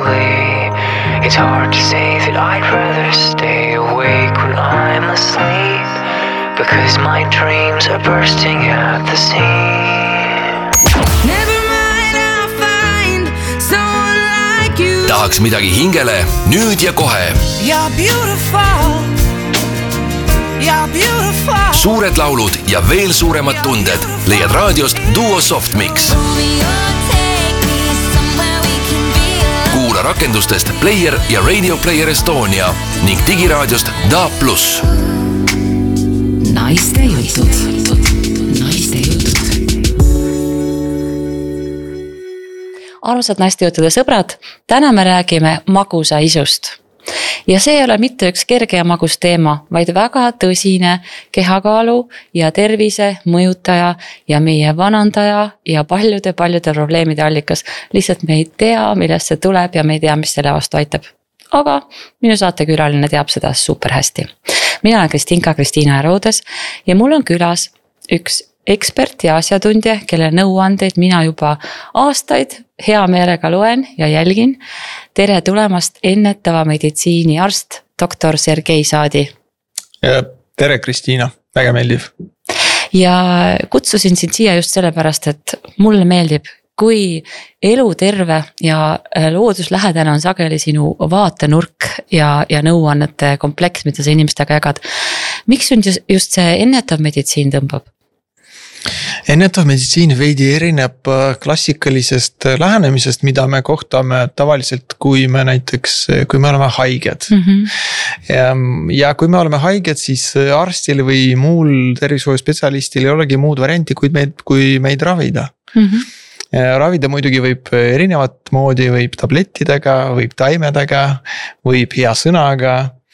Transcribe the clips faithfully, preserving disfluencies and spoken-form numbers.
sleep. It's hard to say that I'd rather stay awake when I'm asleep, because my dreams are bursting at the seams. Never mind, I'll find someone like you. Tahaks midagi hingele, nüüd ja kohe. You're beautiful. You're beautiful. Suured laulud ja veel suuremad tunded leiad raadiost Duo Soft Mix. Kuula rakendustest Player ja Radio Player Estonia ning digiraadiost D A plus. Naiste jutud. Naiste jutud. Armsad naiste jutude sõbrad, täna me räägime magusa isust. Ja see ei ole mitte üks kerge ja magus teema, vaid väga tõsine kehakaalu ja tervise mõjutaja ja meie vanandaja ja paljude-paljude probleemide allikas. Lihtsalt me ei tea, millest see tuleb ja me ei tea, mis selle vastu aitab. Aga minu saatekülaline teab seda super hästi. Mina olen Kristinka Kristiina Roodes ja mul on külas üks ekspert ja asjatundja, kelle nõuandeid mina juba aastaid hea meelega loen ja jälgin. Tere tulemast ennetava meditsiini arst, doktor Sergei Saadi. Ja, tere Kristiina, väga meeldiv. Ja kutsusin sind siia just sellepärast, et mulle meeldib, kui eluterve ja looduslähedane on sageli sinu vaatenurk ja, ja nõuannete kompleks, mida sa inimestega jagad. Miks on just see ennetav meditsiin tõmbab? Ennetav meditsiin veidi erineb klassikalisest lähenemisest, mida me kohtame tavaliselt, kui me näiteks, kui me oleme haiged. Mm-hmm. Ja, ja kui me oleme haiged, siis arstil või muul tervishoiuspetsialistil ei olegi muud varianti, kui meid, kui meid ravida. Mm-hmm. Ravida muidugi võib erinevat moodi, võib tablettidega, võib taimedega, võib hea sõnaga,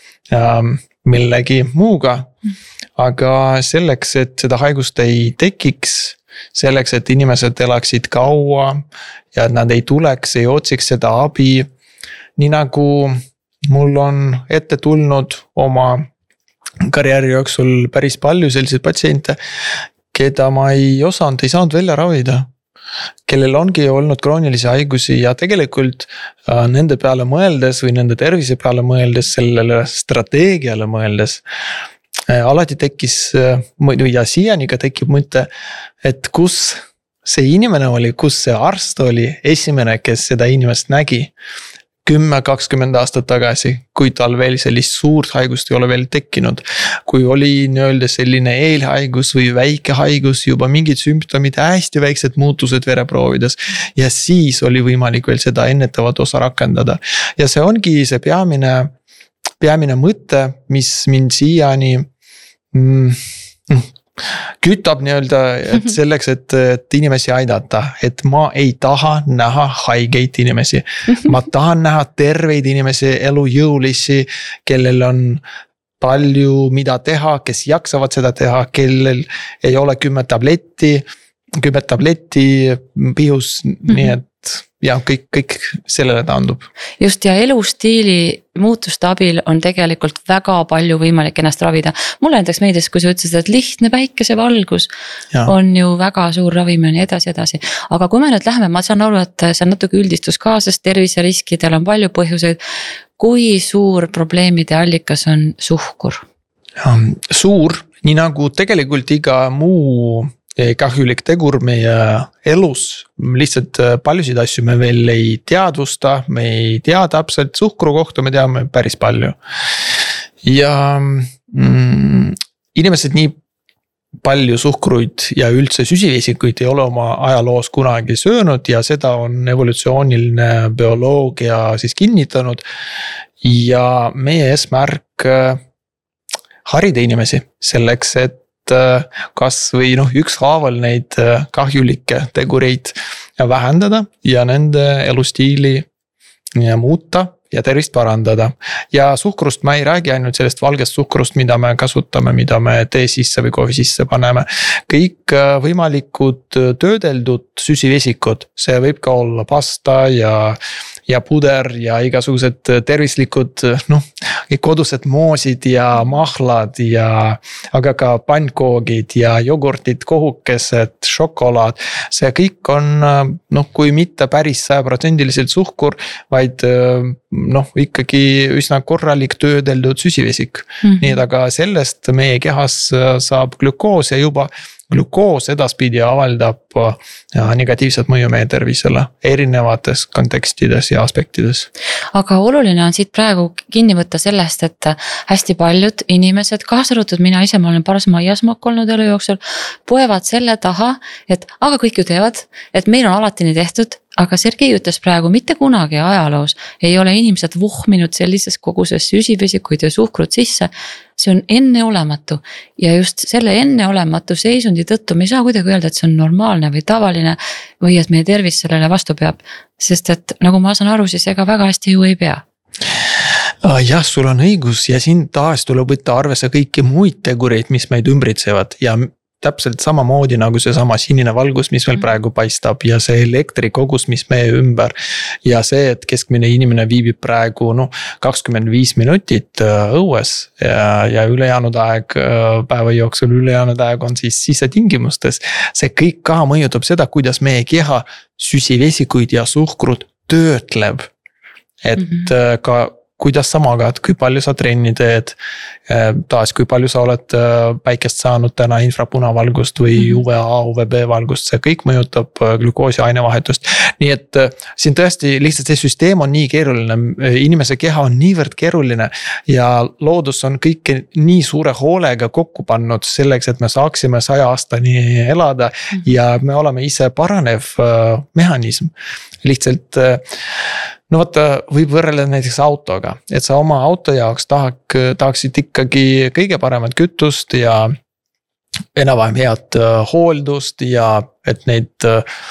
millegi muuga. Aga selleks, et seda haigust ei tekiks, selleks, et inimesed elaksid kaua ja et nad ei tuleks, ei otsiks seda abi, nii nagu mul on ette tulnud oma karjääri jooksul päris palju selliseid patsiente, keda ma ei osanud, ei saanud välja ravida, kellel ongi olnud kroonilisi haigusi ja tegelikult nende peale mõeldes või nende tervise peale mõeldes, sellele strateegiale mõeldes, alati tekkis ja siiani ka tekib mõte, et kus see inimene oli, kus see arst oli esimene, kes seda inimest nägi kümme kakskümmend aastat tagasi, kui tal veel sellist suurt haigust ei ole veel tekkinud. Kui oli nii-öelda selline eelhaigus või väike haigus, juba mingid sümptomid, hästi väiksed muutused vereproovides ja siis oli võimalik veel seda ennetavat osa rakendada. Ja see ongi see peamine, peamine mõte, mis mind siiani Mm, kütab nii-öelda, et selleks, et, et inimesi aidata, et ma ei taha näha haigeid inimesi. Ma tahan näha terveid inimesi, elujõulisi, kellel on palju mida teha, kes jaksavad seda teha, kellel ei ole kümme tabletti, kümme tabletti pihus, mm-hmm. nii et ja kõik, kõik sellele taandub. Just ja elustiili muutuste abil on tegelikult väga palju võimalik ennast ravida. Mulle endaks meeldis, kui sa ütlesid, et lihtne päikesevalgus ja. On ju väga suur ravimine ja edasi, edasi. Aga kui me nüüd läheme, ma saan aru, et see on natuke üldistus ka, sest terviseriskidel on palju põhjuseid. Kui suur probleemide allikas on suhkur? Ja, suur, nii nagu tegelikult iga muu kahjulik tegur meie elus, lihtsalt paljusid asju me veel ei teadvusta, me ei tea täpselt suhkru kohta, me teame päris palju. Ja mm, inimesed nii palju suhkruid ja üldse süsivesikuid ei ole oma ajaloos kunagi söönud ja seda on evolutsiooniline bioloogia siis kinnitanud. Ja meie eesmärk harida inimesi selleks, et kas või noh, ükshaaval neid kahjulikke tegureid vähendada ja nende elustiili muuta ja tervist parandada. Ja suhkrust ma ei räägi ainult sellest valgest suhkrust, mida me kasutame, mida me tee sisse või kohvi sisse paneme. Kõik võimalikud töödeldud süsivesikud, see võib ka olla pasta ja ja puder ja igasugused tervislikud, noh, kõik kodused moosid ja mahlad ja, aga ka pannkoogid ja jogurtid, kohukesed, šokolaad. See kõik on noh, kui mitte päris sajaprotsendiliselt suhkur, vaid noh, ikkagi üsna korralik töödeldud süsivesik. Mm-hmm. Nii et aga sellest meie kehas saab glükoos ja juba glükoos edaspidi avaldab negatiivset mõju meie tervisele erinevates kontekstides ja aspektides. Aga oluline on siit praegu kinni võtta sellest, et hästi paljud inimesed, kaasa arvatud mina ise, ma olen paras maiasmaak olnud elu jooksul, poevad selle taha, et aga kõik ju teevad, et meil on alati nii tehtud, aga Sergei ütles praegu mitte kunagi ajaloos ei ole inimesed vuhminud sellises koguses süsivesikuid ja suhkrut sisse. See on enneolematu ja just selle enneolematu seisundi tõttu me ei saa kuidagi öelda, et see on normaalne või tavaline või et meie tervis sellele vastu peab, sest et nagu ma saan aru, siis ega väga hästi ju ei pea. Jah, sul on õigus ja siin taas tuleb võtta arvesse kõiki muid tegureid, mis meid ümbritsevad ja täpselt samamoodi nagu see sama sinine valgus, mis meil praegu paistab ja see elektrikogus, mis meie ümber ja see, et keskmine inimene viibib praegu no, kakskümmend viis minutit õues ja, ja ülejäänud aeg päeva jooksul, ülejäänud aeg on siis sisetingimustes. See kõik ka mõjutab seda, kuidas meie keha süsivesikuid ja suhkrut töötleb, et mm-hmm. ka kuidas samaga, et kui palju sa trenni teed, taas kui palju sa oled päikest saanud täna infrapunavalgust või U V A, U V B valgust, see kõik mõjutab glükoosi ainevahetust. Nii et siin tõesti lihtsalt see süsteem on nii keeruline, inimese keha on niivõrd keeruline ja loodus on kõike nii suure hoolega kokku pannud selleks, et me saaksime saja aastani elada ja me oleme ise paranev mehhanism. Lihtsalt no vaata, võib võrrelda näiteks autoga, et sa oma auto jaoks tahak, tahaksid ikkagi kõige paremat kütust ja enam-vähem head hooldust ja et neid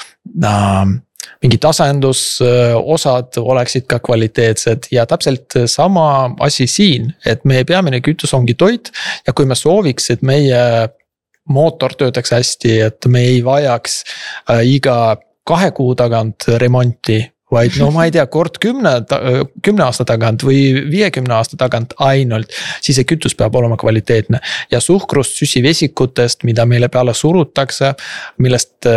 äh, mingid asendusosad oleksid ka kvaliteetsed ja täpselt sama asi siin, et meie peamine kütus ongi toit ja kui me sooviks, et meie mootor töötaks hästi, et me ei vajaks äh, iga kahe kuu tagant remonti, vaid no ma ei tea, kord kümne, kümne aasta tagant või viiekümne aasta tagant ainult, siis see kütus peab olema kvaliteetne. Ja suhkrust süsivesikutest, mida meile peale surutakse, millest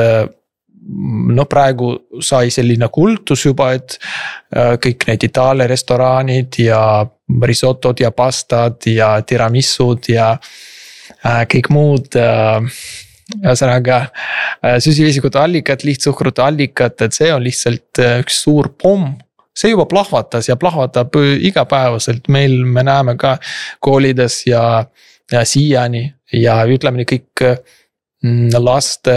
no praegu sai selline kultus juba, et kõik need Itaalia restoraanid ja risotod ja pastad ja tiramissud ja kõik muud ühesõnaga süsivesikute allikad, lihtsuhkrute allikad, et see on lihtsalt üks suur pomm. See juba plahvatas ja plahvatab igapäevaselt. Meil me näeme ka koolides ja, ja siiani ja ütleme nii kõik laste,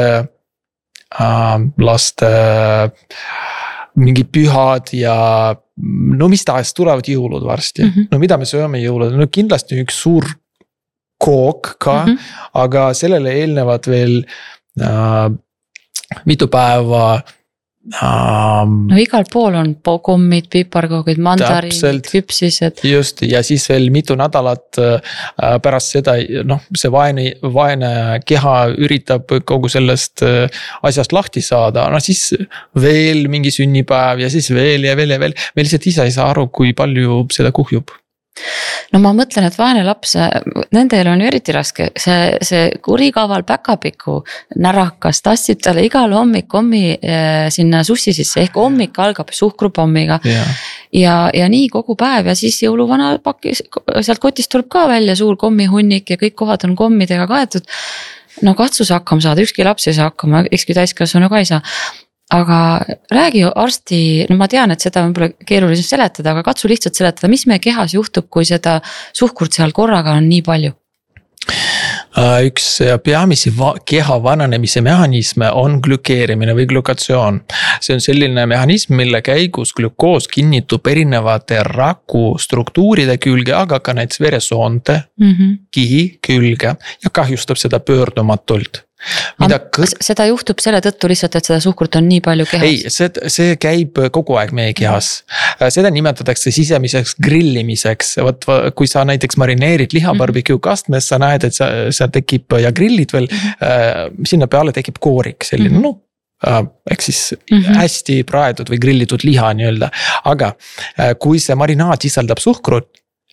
laste mingi pühad ja no mis tahes tulevad jõulud varsti. Mm-hmm. No mida me sööme jõulud? No kindlasti üks suur kook ka, mm-hmm. aga sellele eelnevad veel äh, mitu päeva. Äh, no igal pool on kommid, piparkoogid, mandariinid, küpsised. Just ja siis veel mitu nädalat äh, pärast seda, noh, see vaene, vaene keha üritab kogu sellest äh, asjast lahti saada. No siis veel mingi sünnipäev ja siis veel ja veel ja veel. Me lihtsalt ise ei saa aru, kui palju seda kuhjub. No ma mõtlen, et vaene laps, nendel on eriti raske, see, see kurikaval päkapiku närakas tassib talle igal hommik kommi äh, sinna sussi sisse, ehk hommik algab suhkrupommiga yeah. ja, ja nii kogu päev ja siis jõuluvana pakis, sealt kotist tuleb ka välja suur kommihunnik ja kõik kohad on kommidega kaetud. No katsus hakkama saada, ükski laps ei saa hakkama, ükski täiskasvanu ka ei saa. Aga räägi arsti, no ma tean, et seda on keerulisem seletada, aga katsu lihtsalt seletada, mis meie kehas juhtub, kui seda suhkurt seal korraga on nii palju? Üks peamisi va- keha vananemise mehhanisme on glükeerimine või glükatsioon. See on selline mehhanism, mille käigus glükoos kinnitub erinevate raku struktuuride külge, aga ka näiteks veresoonte mm-hmm. kihi külge ja kahjustab seda pöördumatult. Kõt... Seda juhtub selle tõttu lihtsalt, et seda suhkrut on nii palju kehas? Ei, see, see käib kogu aeg meie kehas. Seda nimetatakse sisemiseks grillimiseks. Võt, kui sa näiteks marineerid liha barbecue kastmes, sa näed, et sa, sa tekib ja grillid veel, mm-hmm. sinna peale tekib koorik selline, mm-hmm. no ehk siis mm-hmm. hästi praetud või grillitud liha nii-öelda. Aga kui see marinaad sisaldab suhkrut,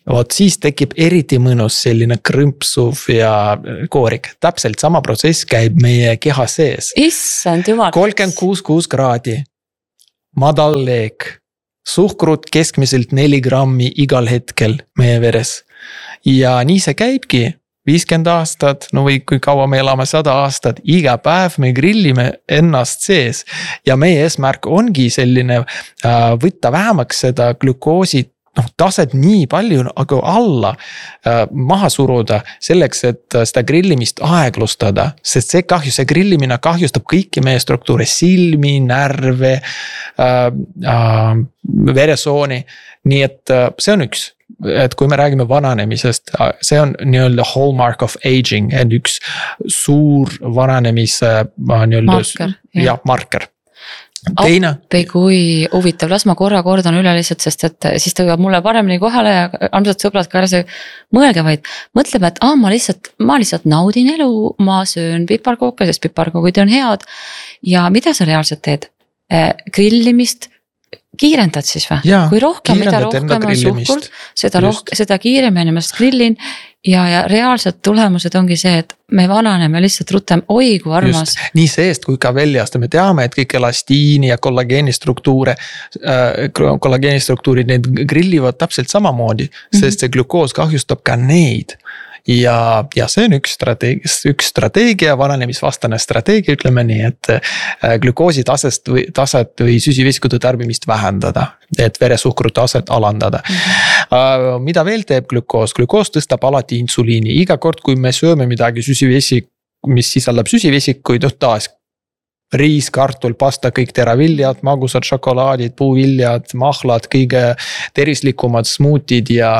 vot siis tekib eriti mõnus selline krõmpsuv ja koorik. Täpselt sama protsess käib meie keha sees. Issand jumal. kolmkümmend kuus kuus kraadi, madal leek, suhkrut keskmiselt neli grammi igal hetkel meie veres. Ja nii see käibki. viiskümmend aastat, no või kui kaua me elame sada aastat, iga päev me grillime ennast sees. Ja meie eesmärk ongi selline äh, võtta vähemaks seda glükoosi noh, taset nii palju aga alla äh, maha suruda selleks, et seda grillimist aeglustada. Sest see kahju, see grillimine kahjustab kõiki meie struktuure, silmi, närve, äh, äh, veresooni. Nii et äh, see on üks. Et kui me räägime vananemisest, see on nii-öelda hallmark of aging, et üks suur vananemise marker, ja marker. Teine. Appi kui huvitav, las ma korra kordan üle lihtsalt, sest et siis tõuvad mulle paremini kohale ja armsad sõbrad ka ära see mõelge vaid. Mõtleme, et aa, ma lihtsalt, ma lihtsalt naudin elu, ma söön piparkooke, sest piparkoogid on head. Ja mida sa reaalselt teed? Grillimist kiirendad siis või? Ja, kui rohkem, mida rohkem on suhkur, seda, rohkem, seda kiiremini ennast grillin ja, ja reaalsed tulemused ongi see, et me vananeme lihtsalt rutem, oi kui armas. Just, nii seest kui ka väljast. Me teame, et kõik elastiini ja kollageenistruktuure, äh, kollageenistruktuurid need grillivad täpselt samamoodi, mm-hmm. sest see glükoos kahjustab ka neid. Ja, ja see on üks strateegia, üks strateegia, vananemisvastane strateegia, ütleme nii, et glükoosi tasest või, taset või süsivesikute tarbimist vähendada, et veresuhkru taset alandada. Mm-hmm. Mida veel teeb glükoos? Glükoos tõstab alati insuliini. Iga kord, kui me sööme midagi süsivesik, mis sisaldab süsivesikuid, taas riis, kartul, pasta, kõik teraviljad, magusad šokolaadid, puuviljad, mahlad, kõige tervislikumad smuutid ja,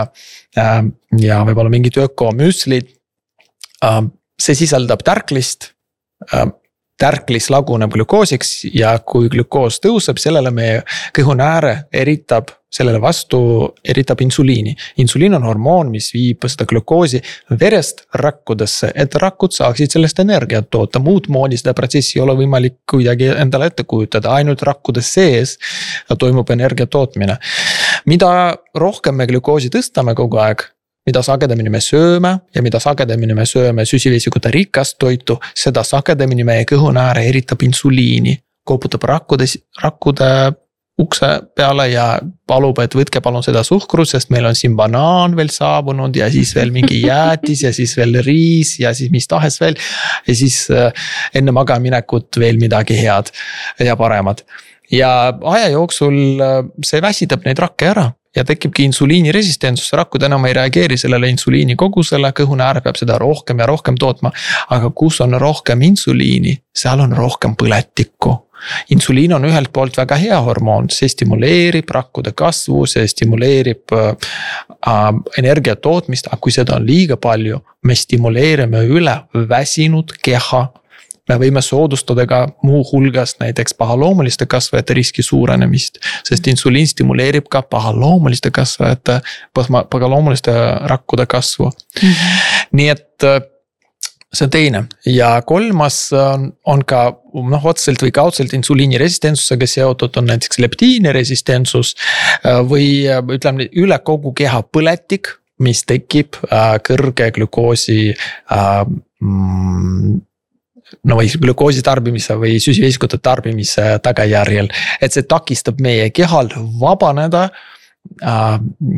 ja võib-olla mingid ökomüslid. See sisaldab tärklist. Tärklis laguneb glükoosiks ja kui glükoos tõuseb, sellele meie kõhunääre eritab, sellele vastu eritab insuliini. Insuliin on hormoon, mis viib seda glükoosi verest rakkudesse, et rakud saaksid sellest energiat toota. Muud moodi seda protsessi ei ole võimalik kuidagi endale ette kujutada, ainult rakkudes sees toimub energia tootmine. Mida rohkem me glükoosi tõstame kogu aeg, mida sagedamini me sööme ja mida sagedamini me sööme süsivesikute rikast toitu, seda sagedamini meie kõhunääre eritab insuliini, koputab rakkude, rakkude ukse peale ja palub, et võtke palun seda suhkru, sest meil on siin banaan veel saabunud ja siis veel mingi jäätis ja siis veel riis ja siis mis tahes veel ja siis enne magaminekut veel midagi head ja paremat. Ja aja jooksul see väsitab neid rakke ära. Ja tekibki insuliini resistentsus, rakkud enam ei reageeri sellele insuliini kogusele, kõhunääre peab seda rohkem ja rohkem tootma. Aga kus on rohkem insuliini, seal on rohkem põletikku. Insuliin on ühelt poolt väga hea hormoon, see stimuleerib rakkude kasvu, see stimuleerib äh, energia tootmist, aga kui seda on liiga palju, me stimuleerime üle väsinud keha. Me võime soodustada ka muu hulgas näiteks pahaloomuliste kasvajate riski suurenemist, sest insuliin stimuleerib ka pahaloomuliste kasvajate, pahaloomuliste rakkude kasvu. Mm-hmm. Nii et see on teine ja kolmas on, on ka noh, otseselt või kaudselt insuliini resistentsusega seotud on näiteks leptiini resistentsus või ütleme üle kogu keha põletik, mis tekib kõrge glükoosi mm, no või glükoosi tarbimise või süsivesikute tarbimise tagajärjel, et see takistab meie kehal vabaneda äh,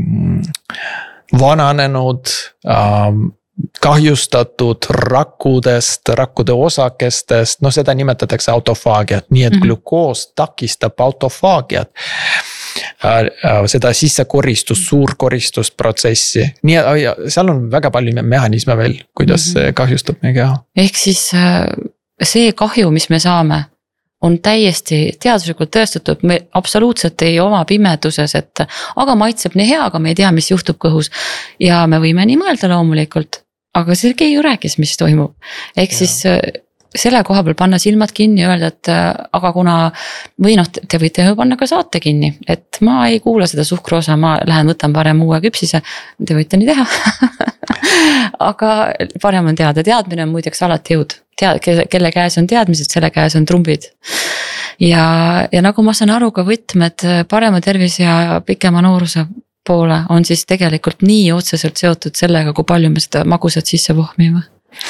vananenud äh, kahjustatud rakkudest, rakkude osakestest, no seda nimetatakse autofaagiat, nii et mm-hmm. glükoos takistab autofaagiat. Seda sissekoristust, suurkoristusprotsessi. Nii, ja seal on väga palju mehhanisme veel, kuidas mm-hmm. see kahjustab meie keha. Ehk siis see kahju, mis me saame, on täiesti teaduslikult tõestatud, me absoluutselt ei oma pimeduses, et aga maitseb nii hea, aga me ei tea, mis juhtub kõhus. Ja me võime nii mõelda loomulikult, aga see keegi ju rääkis, mis toimub. Ehk ja. Siis selle koha peal panna silmad kinni ja öelda, et aga kuna või noh, te võite ju panna ka saate kinni, et ma ei kuula seda suhkruosa, ma lähen võtan parem uue küpsise, te võite nii teha. Aga parem on teada, teadmine on muideks alati jõud, Tead, kelle käes on teadmised, selle käes on trumbid. Ja, ja nagu ma saan aru ka võtmed parema tervis ja pikema nooruse poole on siis tegelikult nii otseselt seotud sellega, kui palju me seda magusat sisse pohmime?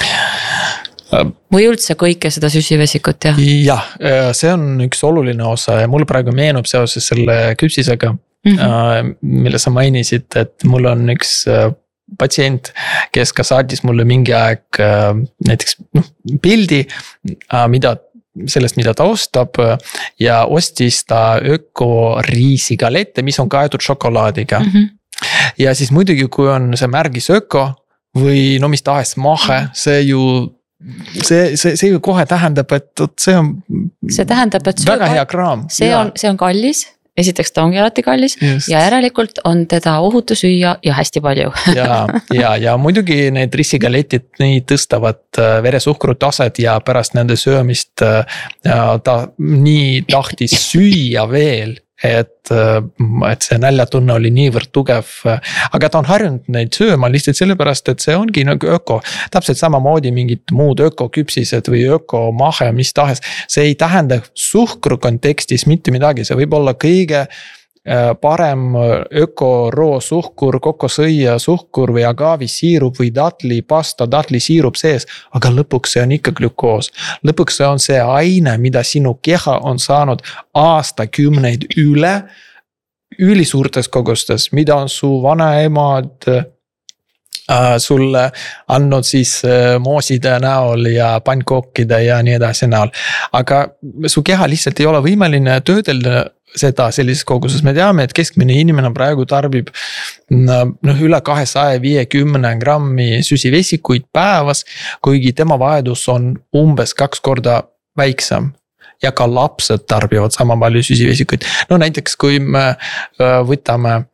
Või üldse kõike seda süsivesikut ja? Jah, see on üks oluline osa ja mul praegu meenub seoses selle küpsisega, mm -hmm. mille sa mainisid, et mul on üks patsient, kes ka saatis mulle mingi aeg näiteks noh, pildi, mida, sellest, mida ta ostab ja ostis ta ökoriisigalette, mis on kaetud šokolaadiga. Mm -hmm. Ja siis muidugi, kui on see märgis öko või no mis tahes mahe, see ju see, see, see ju kohe tähendab, et see on see tähendab, et väga hea kraam. See ja. on, see on kallis, esiteks ta ongi alati kallis Just. Ja järelikult on teda ohutu süüa ja hästi palju. ja, ja, ja muidugi need riisigaletid, neid tõstavad veresuhkru taset ja pärast nende söömist ta nii tahtis süüa veel. Et, et see näljatunne oli niivõrd tugev, aga ta on harjunud neid sööma lihtsalt sellepärast, et see ongi nagu öko. Täpselt samamoodi mingid muud ökoküpsised või ökomahe, mis tahes. See ei tähenda suhkru kontekstis mitte midagi, see võib olla kõige parem öko roo suhkur, kokosõia suhkur või agaavi siirup või datli pasta, datli siirup sees, aga lõpuks see on ikka glükoos. Lõpuks see on see aine, mida sinu keha on saanud aastakümneid üle, ülisuurtes kogustes, mida on su vanaemad äh, sulle andnud siis äh, mooside näol ja pannkokkide ja nii edasi näol. Aga su keha lihtsalt ei ole võimeline töödelda seda sellises koguses. Me teame, et keskmine inimene praegu tarbib noh, üle kahesaja viiekümne grammi süsivesikuid päevas, kuigi tema vajadus on umbes kaks korda väiksem. Ja ka lapsed tarbivad sama palju süsivesikuid. No näiteks kui me võtame,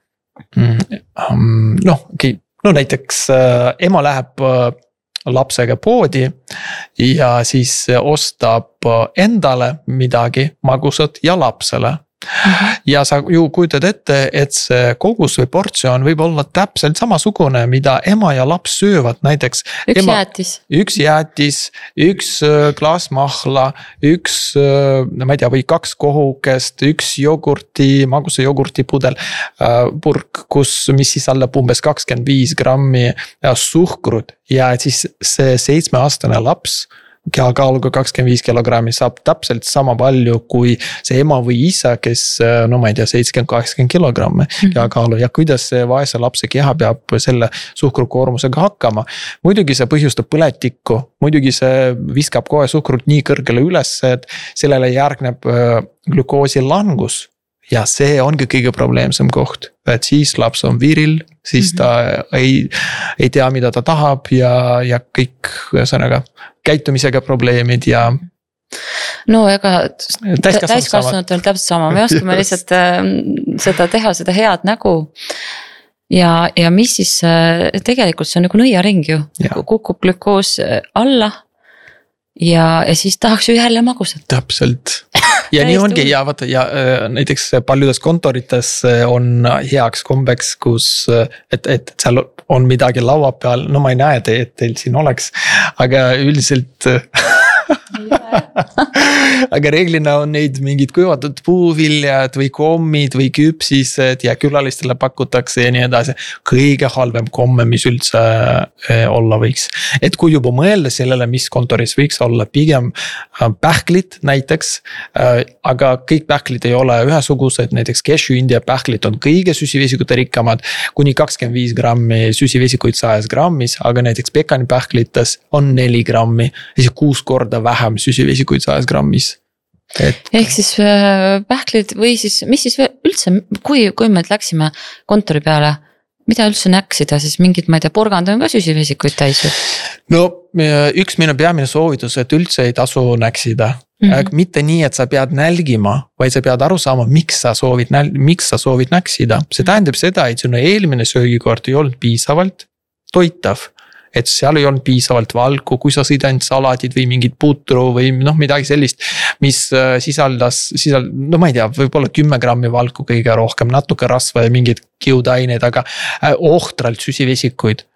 noh, no näiteks ema läheb lapsega poodi ja siis ostab endale midagi magusat ja lapsele. Ja sa ju kujutad ette, et see kogus või portsjon võib olla täpselt samasugune, mida ema ja laps söövad, näiteks üks ema, jäätis, üks jäätis, üks klaas mahla, üks, ma ei tea, või kaks kohukest, üks jogurti, magusa jogurti pudel, purk, kus, mis sisaldab umbes kakskümmend viis grammi suhkrut ja siis see seitsmeaastane laps kehakaaluga kakskümmend viis kilogrammi saab täpselt sama palju kui see ema või isa, kes no ma ei tea, seitsekümmend kaheksakümmend kilogrammi kehakaalu ja kuidas see vaese lapse keha peab selle suhkrukoormusega hakkama. Muidugi see põhjustab põletikku, muidugi see viskab kohe suhkrut nii kõrgele üles, et sellele järgneb glükoosi langus. Ja see ongi kõige probleemsem koht, et siis laps on viril, siis ta mm-hmm. ei, ei tea, mida ta tahab ja, ja kõik sõnaga käitumisega probleemid ja. No ega täiskasvanutel täpselt sama, me oskame lihtsalt seda teha, seda head nägu. Ja, ja mis siis tegelikult see on nagu nõiaring ju, ja. Kukub glükoos alla ja, ja siis tahaks ju jälle magusat. Täpselt. Ja nii ongi ja vaata ja näiteks paljudes kontorites on heaks kombeks, kus, et, et seal on midagi laua peal, no ma ei näe, et teil siin oleks, aga üldiselt aga reeglina on neid mingid kuivatud puuviljad või kommid või küpsised ja külalistele pakutakse ja nii edasi. Kõige halvem komme, mis üldse olla võiks. Et kui juba mõelda sellele, mis kontoris võiks olla, pigem pähklid näiteks, aga kõik pähklid ei ole ühesugused, näiteks cashew India pähklid on kõige süsivesikute rikkamad, kuni kakskümmend viis grammi süsivesikuid sajas grammis, aga näiteks pekani pähklites on neli grammi, ja kuus korda vähem süsivesikuid sajas grammis. Et... ehk siis pähklid või siis, mis siis üldse, kui, kui me läksime kontori peale, mida üldse näksida, siis mingid, ma ei tea, porgand on ka süsivesikuid täis? No üks minu peamine soovitus, et üldse ei tasu näksida. Mm-hmm. Mitte nii, et sa pead nälgima, vaid sa pead aru saama, miks sa soovid, näl- miks sa soovid näksida. See tähendab seda, et sinu eelmine söögikord ei olnud piisavalt toitav. Et seal ei olnud piisavalt valku, kui sa sõidanud saladid või mingid putru või noh midagi sellist, mis sisaldas, sisald, no ma ei tea, võib-olla kümme grammi valku kõige rohkem, natuke rasva ja mingid kiudaineid, aga ohtralt süsivesikuid.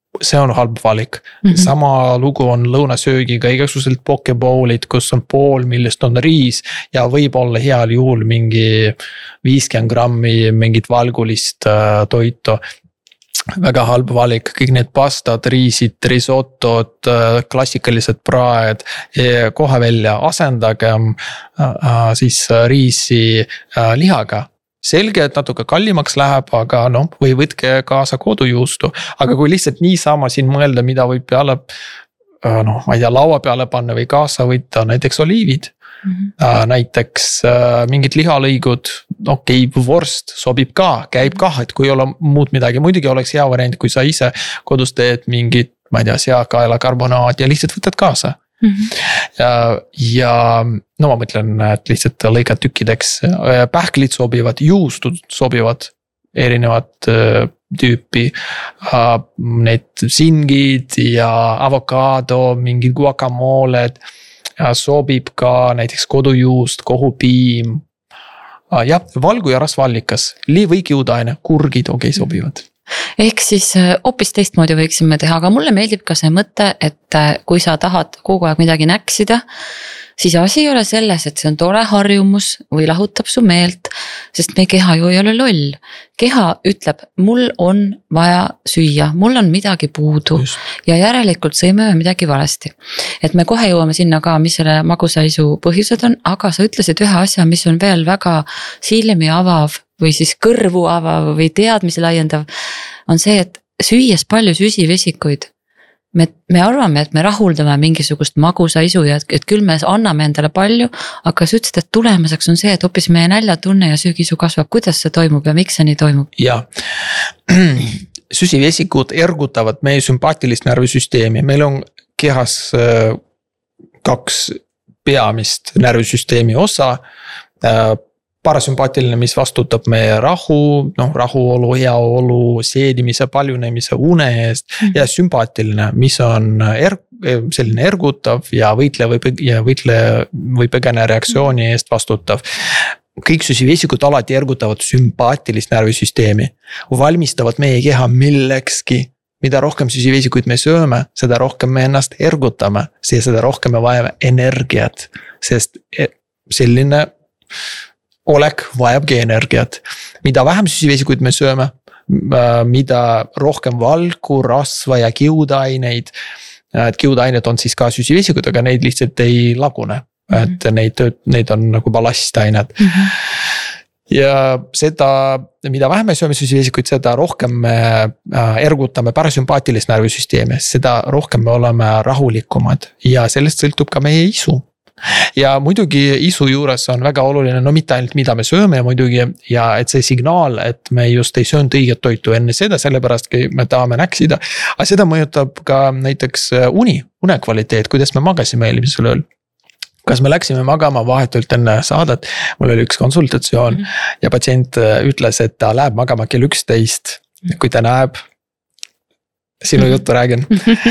see on halb valik mm. -hmm. sama lugu on lõunasöögiga, igasuguselt pokebowlid, kus on pool, millest on riis ja võib-olla heal juhul mingi viiskümmend grammi mingit valgulist äh, toitu. Väga halb valik, kõik need pastad, riisid, risotod, klassikalised praed, kohe välja asendagem äh, siis riisi äh, lihaga. Selge, et natuke kallimaks läheb, aga noh, või võtke kaasa kodujuustu, aga kui lihtsalt niisama siin mõelda, mida võib peale, noh, ma ei tea, laua peale panna või kaasa võtta, näiteks oliivid. Mm-hmm. Näiteks mingid lihalõigud, okei okay,, vorst sobib ka, käib ka, et kui ei ole muud midagi, muidugi oleks hea variant, kui sa ise kodus teed mingit, ma ei tea, seakaela karbonaat ja lihtsalt võtad kaasa. Mm-hmm. Ja, ja no ma mõtlen, et lihtsalt lõigad tükkideks, pähklid sobivad, juustud sobivad, erinevad tüüpi, need singid ja avokaado, mingid guacamoled. Ja sobib ka näiteks kodujuust, kohupiim. Jah, valgu ja rasvallikas, lii või kiudaine, kurgid okei okay, sobivad. Ehk siis hoopis teistmoodi võiksime teha, aga mulle meeldib ka see mõte, et kui sa tahad kogu aeg midagi näksida, siis asi ei ole selles, et see on tore harjumus või lahutab su meelt, sest meie keha ju ei ole loll. Keha ütleb, mul on vaja süüa, mul on midagi puudu Just. Ja järelikult sõime midagi valesti. Et me kohe jõuame sinna ka, mis selle magusaisu põhjused on, aga sa ütlesid ühe asja, mis on veel väga silmi avav või siis kõrvu avav või teadmisi laiendav, on see, et süües palju süsivesikuid. Me, me arvame, et me rahuldame mingisugust magusaisu ja et küll me anname endale palju, aga sa ütlesid, et tulemuseks on see, et hoopis meie näljatunne ja söögisu kasvab. Kuidas see toimub ja miks see nii toimub? Ja süsivesikud ergutavad meie sümpaatilist närvisüsteemi. Meil on kehas kaks peamist närvisüsteemi osa. Parasümpaatiline, mis vastutab meie rahu, noh, rahuolu, heaolu, seedimise, paljunemise, une eest mm. ja sümpaatiline, mis on er, selline ergutav ja võitle või, ja võitle või põgene reaktsiooni eest vastutav. Kõik süsivesikud alati ergutavad sümpaatilist närvisüsteemi, valmistavad meie keha millekski. Mida rohkem süsivesikuid me sööme, seda rohkem me ennast ergutame, seda rohkem me vajame energiat, sest selline olek vajabki energiat. Mida vähem süsivesikuid me sööme, mida rohkem valku, rasva ja kiudaineid. Kiudained on siis ka süsivesikud, aga neid lihtsalt ei lagune. Mm-hmm. Et neid, neid on nagu ballastained. Mm-hmm. Ja seda, mida vähem me sööme süsivesikuid, seda rohkem me ergutame parasümpaatilist närvisüsteemi, seda rohkem me oleme rahulikumad ja sellest sõltub ka meie isu. Ja muidugi isu juures on väga oluline, no mitte ainult mida me sööme muidugi ja et see signaal, et me just ei söönud õiget toitu enne seda, sellepärast me tahame näksida. Aga seda mõjutab ka näiteks uni, unekvaliteet, kuidas me magasime eelmisel ööl. Kas me läksime magama vahetult enne saadet, mul oli üks konsultatsioon mm -hmm. ja patsient ütles, et ta läheb magama kell üksteist, kui ta näeb, sinu juttu räägin.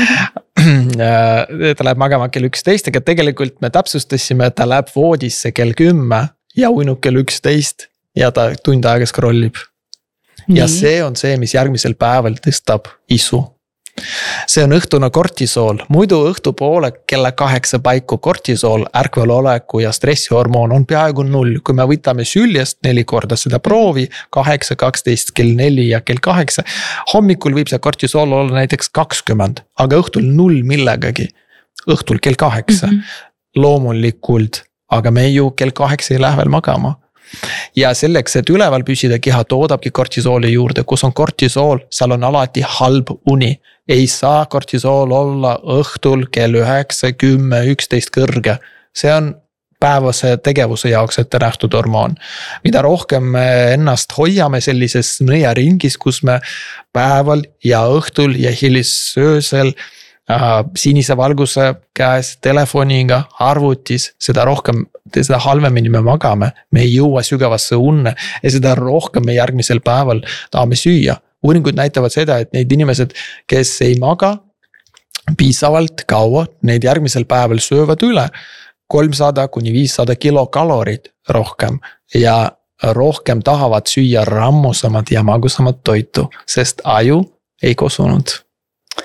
Ta läheb magama kell üksteist, aga tegelikult me täpsustasime, et ta läheb voodisse kell kümme ja uinub kell üksteist ja ta tund aega scrollib. Ja Nii. see on see, mis järgmisel päeval tõstab isu. See on õhtune kortisool, muidu õhtupoole kella kaheksa paiku kortisool, ärkveloleku ja stressihormoon on peaaegu null. Kui me võtame süljest neli korda seda proovi, kaheksa, kaksteist, kell neli ja kell kaheksa, hommikul võib see kortisool olla näiteks kakskümmend, aga õhtul null millegagi. Õhtul kell kaheksa, mm-hmm. loomulikult, aga me ju kell kaheksa ei lähe veel magama. Ja selleks, et üleval püsida, keha toodabki kortisooli juurde, kus on kortisool, seal on alati halb uni. Ei saa kortisool olla õhtul kell üheksa, kümme, üksteist kõrge. See on päevase tegevuse jaoks ette nähtud hormoon. Mida rohkem me ennast hoiame sellises nõiaringis, kus me päeval ja õhtul ja hilisöösel Uh, sinise valguse käes, telefoniga, arvutis, seda rohkem, seda halvemini me magame, me ei jõua sügavasse unne ja seda rohkem me järgmisel päeval tahame süüa. Uuringud näitavad seda, et neid inimesed, kes ei maga piisavalt kaua, neid järgmisel päeval söövad üle kolmsada kuni viissada kilokalorit rohkem ja rohkem tahavad süüa rammusamat ja magusamat toitu, sest aju ei kosunud.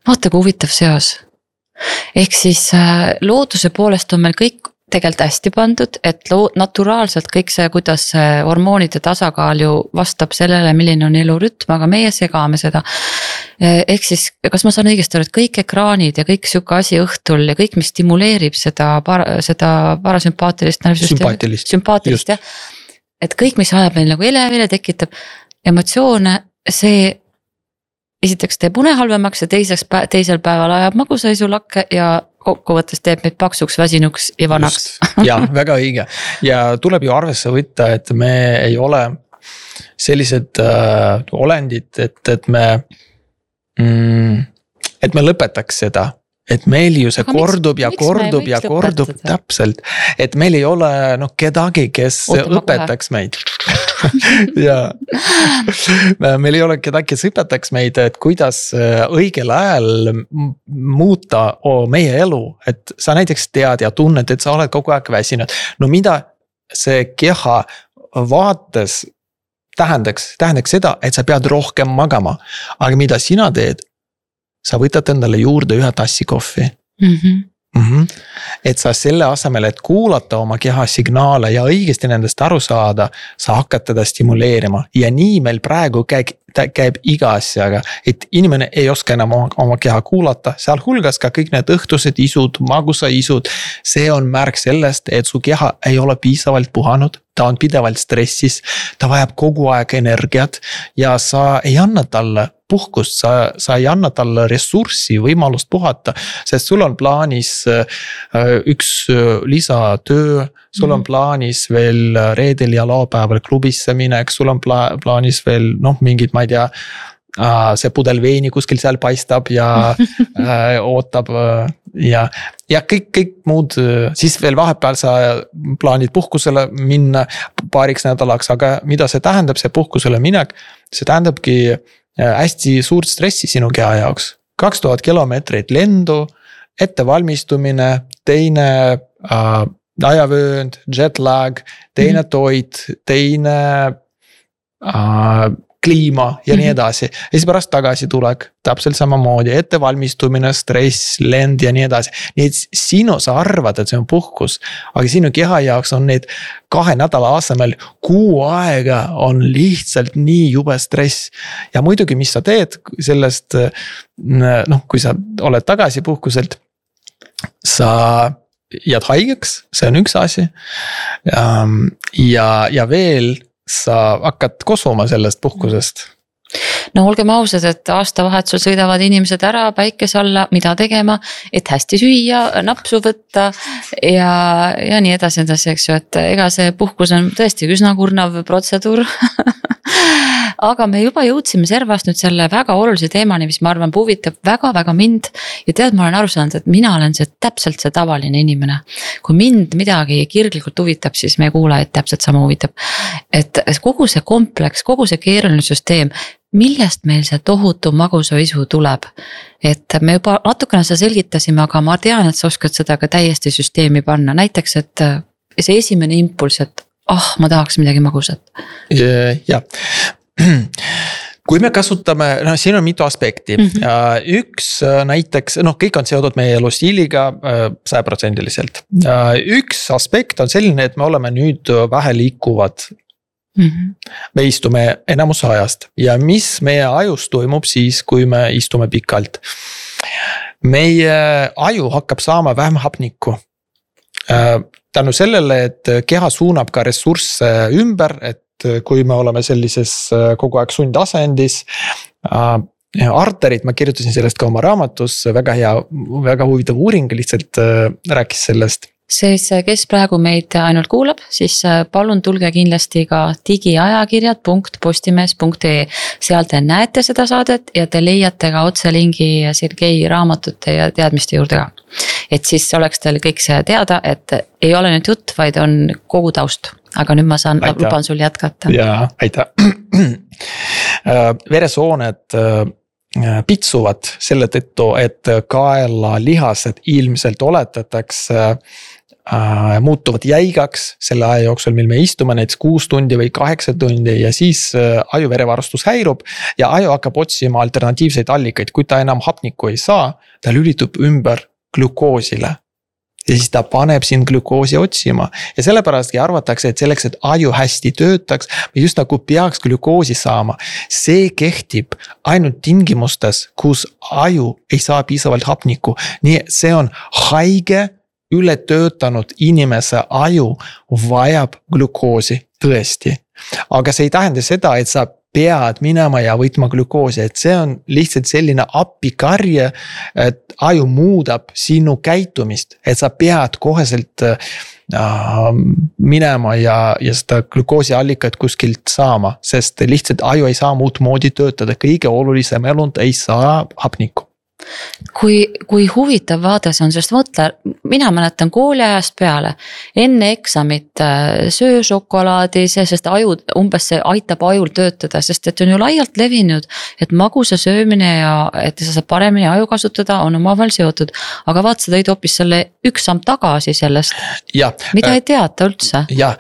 vaata kui huvitav seos. Ehk siis looduse poolest on meil kõik tegelikult hästi pandud, et loo, naturaalselt kõik see, kuidas see hormoonide tasakaal ju vastab sellele, milline on elurütm, aga meie segame seda. Ehk siis, kas ma saan õigesti aru, et kõik ekraanid ja kõik siuke asi õhtul ja kõik, mis stimuleerib seda, seda parasümpaatilist sümpaatilist, sümpaatilist jah. Et kõik, mis ajab meil nagu elevile, tekitab emotsioone, see esiteks teeb une halvemaks ja teiseks, teisel päeval ajab magusaisu lakke ja kokkuvõttes teeb meid paksuks, väsinuks ja vanaks. Ja, väga õige. Ja tuleb ju arvesse võtta, et me ei ole sellised äh, olendid, et, et me, mm, et me lõpetaks seda. Et meil ju see aga kordub miks, ja miks kordub ja kordub lõpetada? Täpselt, et meil ei ole noh, kedagi, kes Ootama õpetaks kohe. Meid. Ja meil ei ole kedagi, kes õpetaks meid, et kuidas õigel ajal muuta meie elu, et sa näiteks tead ja tunned, et sa oled kogu aeg väsinud. No mida see keha vaates tähendaks, tähendaks seda, et sa pead rohkem magama, aga mida sina teed? Sa võtad endale juurde ühe tassi kohvi. Mm-hmm. Mm-hmm. Et sa selle asemel, et kuulata oma keha signaale ja õigesti nendest aru saada, sa hakkad teda stimuleerima. Ja nii meil praegu käib, käib iga asjaga, et inimene ei oska enam oma, oma keha kuulata, seal hulgas ka kõik need õhtused isud, magusa isud. See on märk sellest, et su keha ei ole piisavalt puhanud, ta on pidevalt stressis, ta vajab kogu aeg energiat ja sa ei anna talle puhkust, sa, sa ei anna talle ressurssi, võimalust puhata, sest sul on plaanis üks lisatöö, sul on plaanis veel reedel ja laupäeval klubisse minek, sul on pla- plaanis veel noh, mingid, ma ei tea, see pudel veini kuskil seal paistab ja äh, ootab ja, ja kõik, kõik muud, siis veel vahepeal sa plaanid puhkusele minna paariks nädalaks, aga mida see tähendab, see puhkusele minek, see tähendabki hästi suurt stressi sinu keha jaoks. kaks tuhat kilomeetrit lendu, ettevalmistumine, teine äh, ajavöönd, jet lag, teine mm-hmm. toit, teine äh, kliima ja mm-hmm. nii edasi. Ja siis pärast tagasi tulek, täpselt samamoodi, ettevalmistumine, stress, lend ja nii edasi. Nii et sinu sa arvad, et see on puhkus, aga sinu keha jaoks on need kahe nädala asemel kuu aega on lihtsalt nii jube stress. Ja muidugi, mis sa teed sellest, noh, kui sa oled tagasi puhkuselt, sa jääd haigeks, see on üks asi. Ja, ja veel sa hakkad kosuma sellest puhkusest. No olgem ausad, et aastavahetusel sõidavad inimesed ära päikese alla, mida tegema, et hästi süüa, napsu võtta ja, ja nii edasi, edasi, eks ju, et ega see puhkus on tõesti üsna kurnav protseduur. Aga me juba jõudsime servast nüüd selle väga olulise teemani, mis ma arvan puuvitab väga-väga mind ja tead, ma olen aru saanud, et mina olen see täpselt see tavaline inimene. Kui mind midagi kirglikult huvitab, siis meie kuulajaid täpselt sama huvitab. Et kogu see kompleks, kogu see keeruline süsteem, millest meil see tohutu magusaisu tuleb. Et me juba natukene seda selgitasime, aga ma tean, et sa oskad seda ka täiesti süsteemi panna. Näiteks, et see esimene impulss, et ah, ma tahaks midagi magusat. Ja, kui me kasutame, no siin on mitu aspekti. Mm-hmm. Üks näiteks, noh kõik on seotud meie elustiiliga sajaprotsendiliselt. Üks aspekt on selline, et me oleme nüüd vähe liikuvad. Mm-hmm. Me istume enamus ajast ja mis meie ajus toimub siis, kui me istume pikalt. Meie aju hakkab saama vähem hapnikku. Tänu sellele, et keha suunab ka ressursse ümber, et kui me oleme sellises kogu aeg sundasendis, arterid, ma kirjutasin sellest ka oma raamatus, väga hea, väga huvitav uuring lihtsalt rääkis sellest. Siis, kes praegu meid ainult kuulab, siis palun tulge kindlasti ka digiajakirjad punkt postimees punkt ee. Seal te näete seda saadet ja te leiate ka otselingi Sergei raamatute ja teadmiste juurde ka. Et siis oleks teil kõik see teada, et ei ole nüüd jutt, vaid on kogu taust. Aga nüüd ma saan, luban sul jätkata. Jaa, aitäh. Veresooned pitsuvad selle tõttu, et kaela lihased ilmselt oletatakse äh, muutuvad jäigaks selle aja jooksul, mil me istume näiteks kuus tundi või kaheksa tundi ja siis äh, aju verevarustus häirub ja aju hakkab otsima alternatiivseid allikaid, kui ta enam hapnikku ei saa, ta lülitub ümber glukoosile. Ja siis ta paneb siin glükoosi otsima ja sellepäraski arvatakse, et selleks, et aju hästi töötaks, me just nagu peaks glükoosi saama. See kehtib ainult tingimustes, kus aju ei saa piisavalt hapnikku. Nii see on haige, üle töötanud inimese aju vajab glükoosi tõesti. Aga see ei tähenda seda, et sa pead minema ja võtma glükoosi, et see on lihtsalt selline appikarje, et aju muudab sinu käitumist, et sa pead koheselt äh, minema ja, ja seda glükoosi allikat kuskilt saama, sest lihtsalt aju ei saa muud moodi töötada, kõige olulisem elund ei saa hapnikku. Kui, kui huvitav vaade see on, sest mõtle, mina mäletan kooli ajast peale, enne eksamit söö šokolaadi, sest aju, umbes see aitab ajul töötada, sest et on ju laialt levinud, et magusa söömine ja et sa saab paremini aju kasutada, on omavahel seotud. Aga vaat sa tõid hoopis selle üks samm tagasi sellest, ja, mida äh, ei teata üldse. Jah,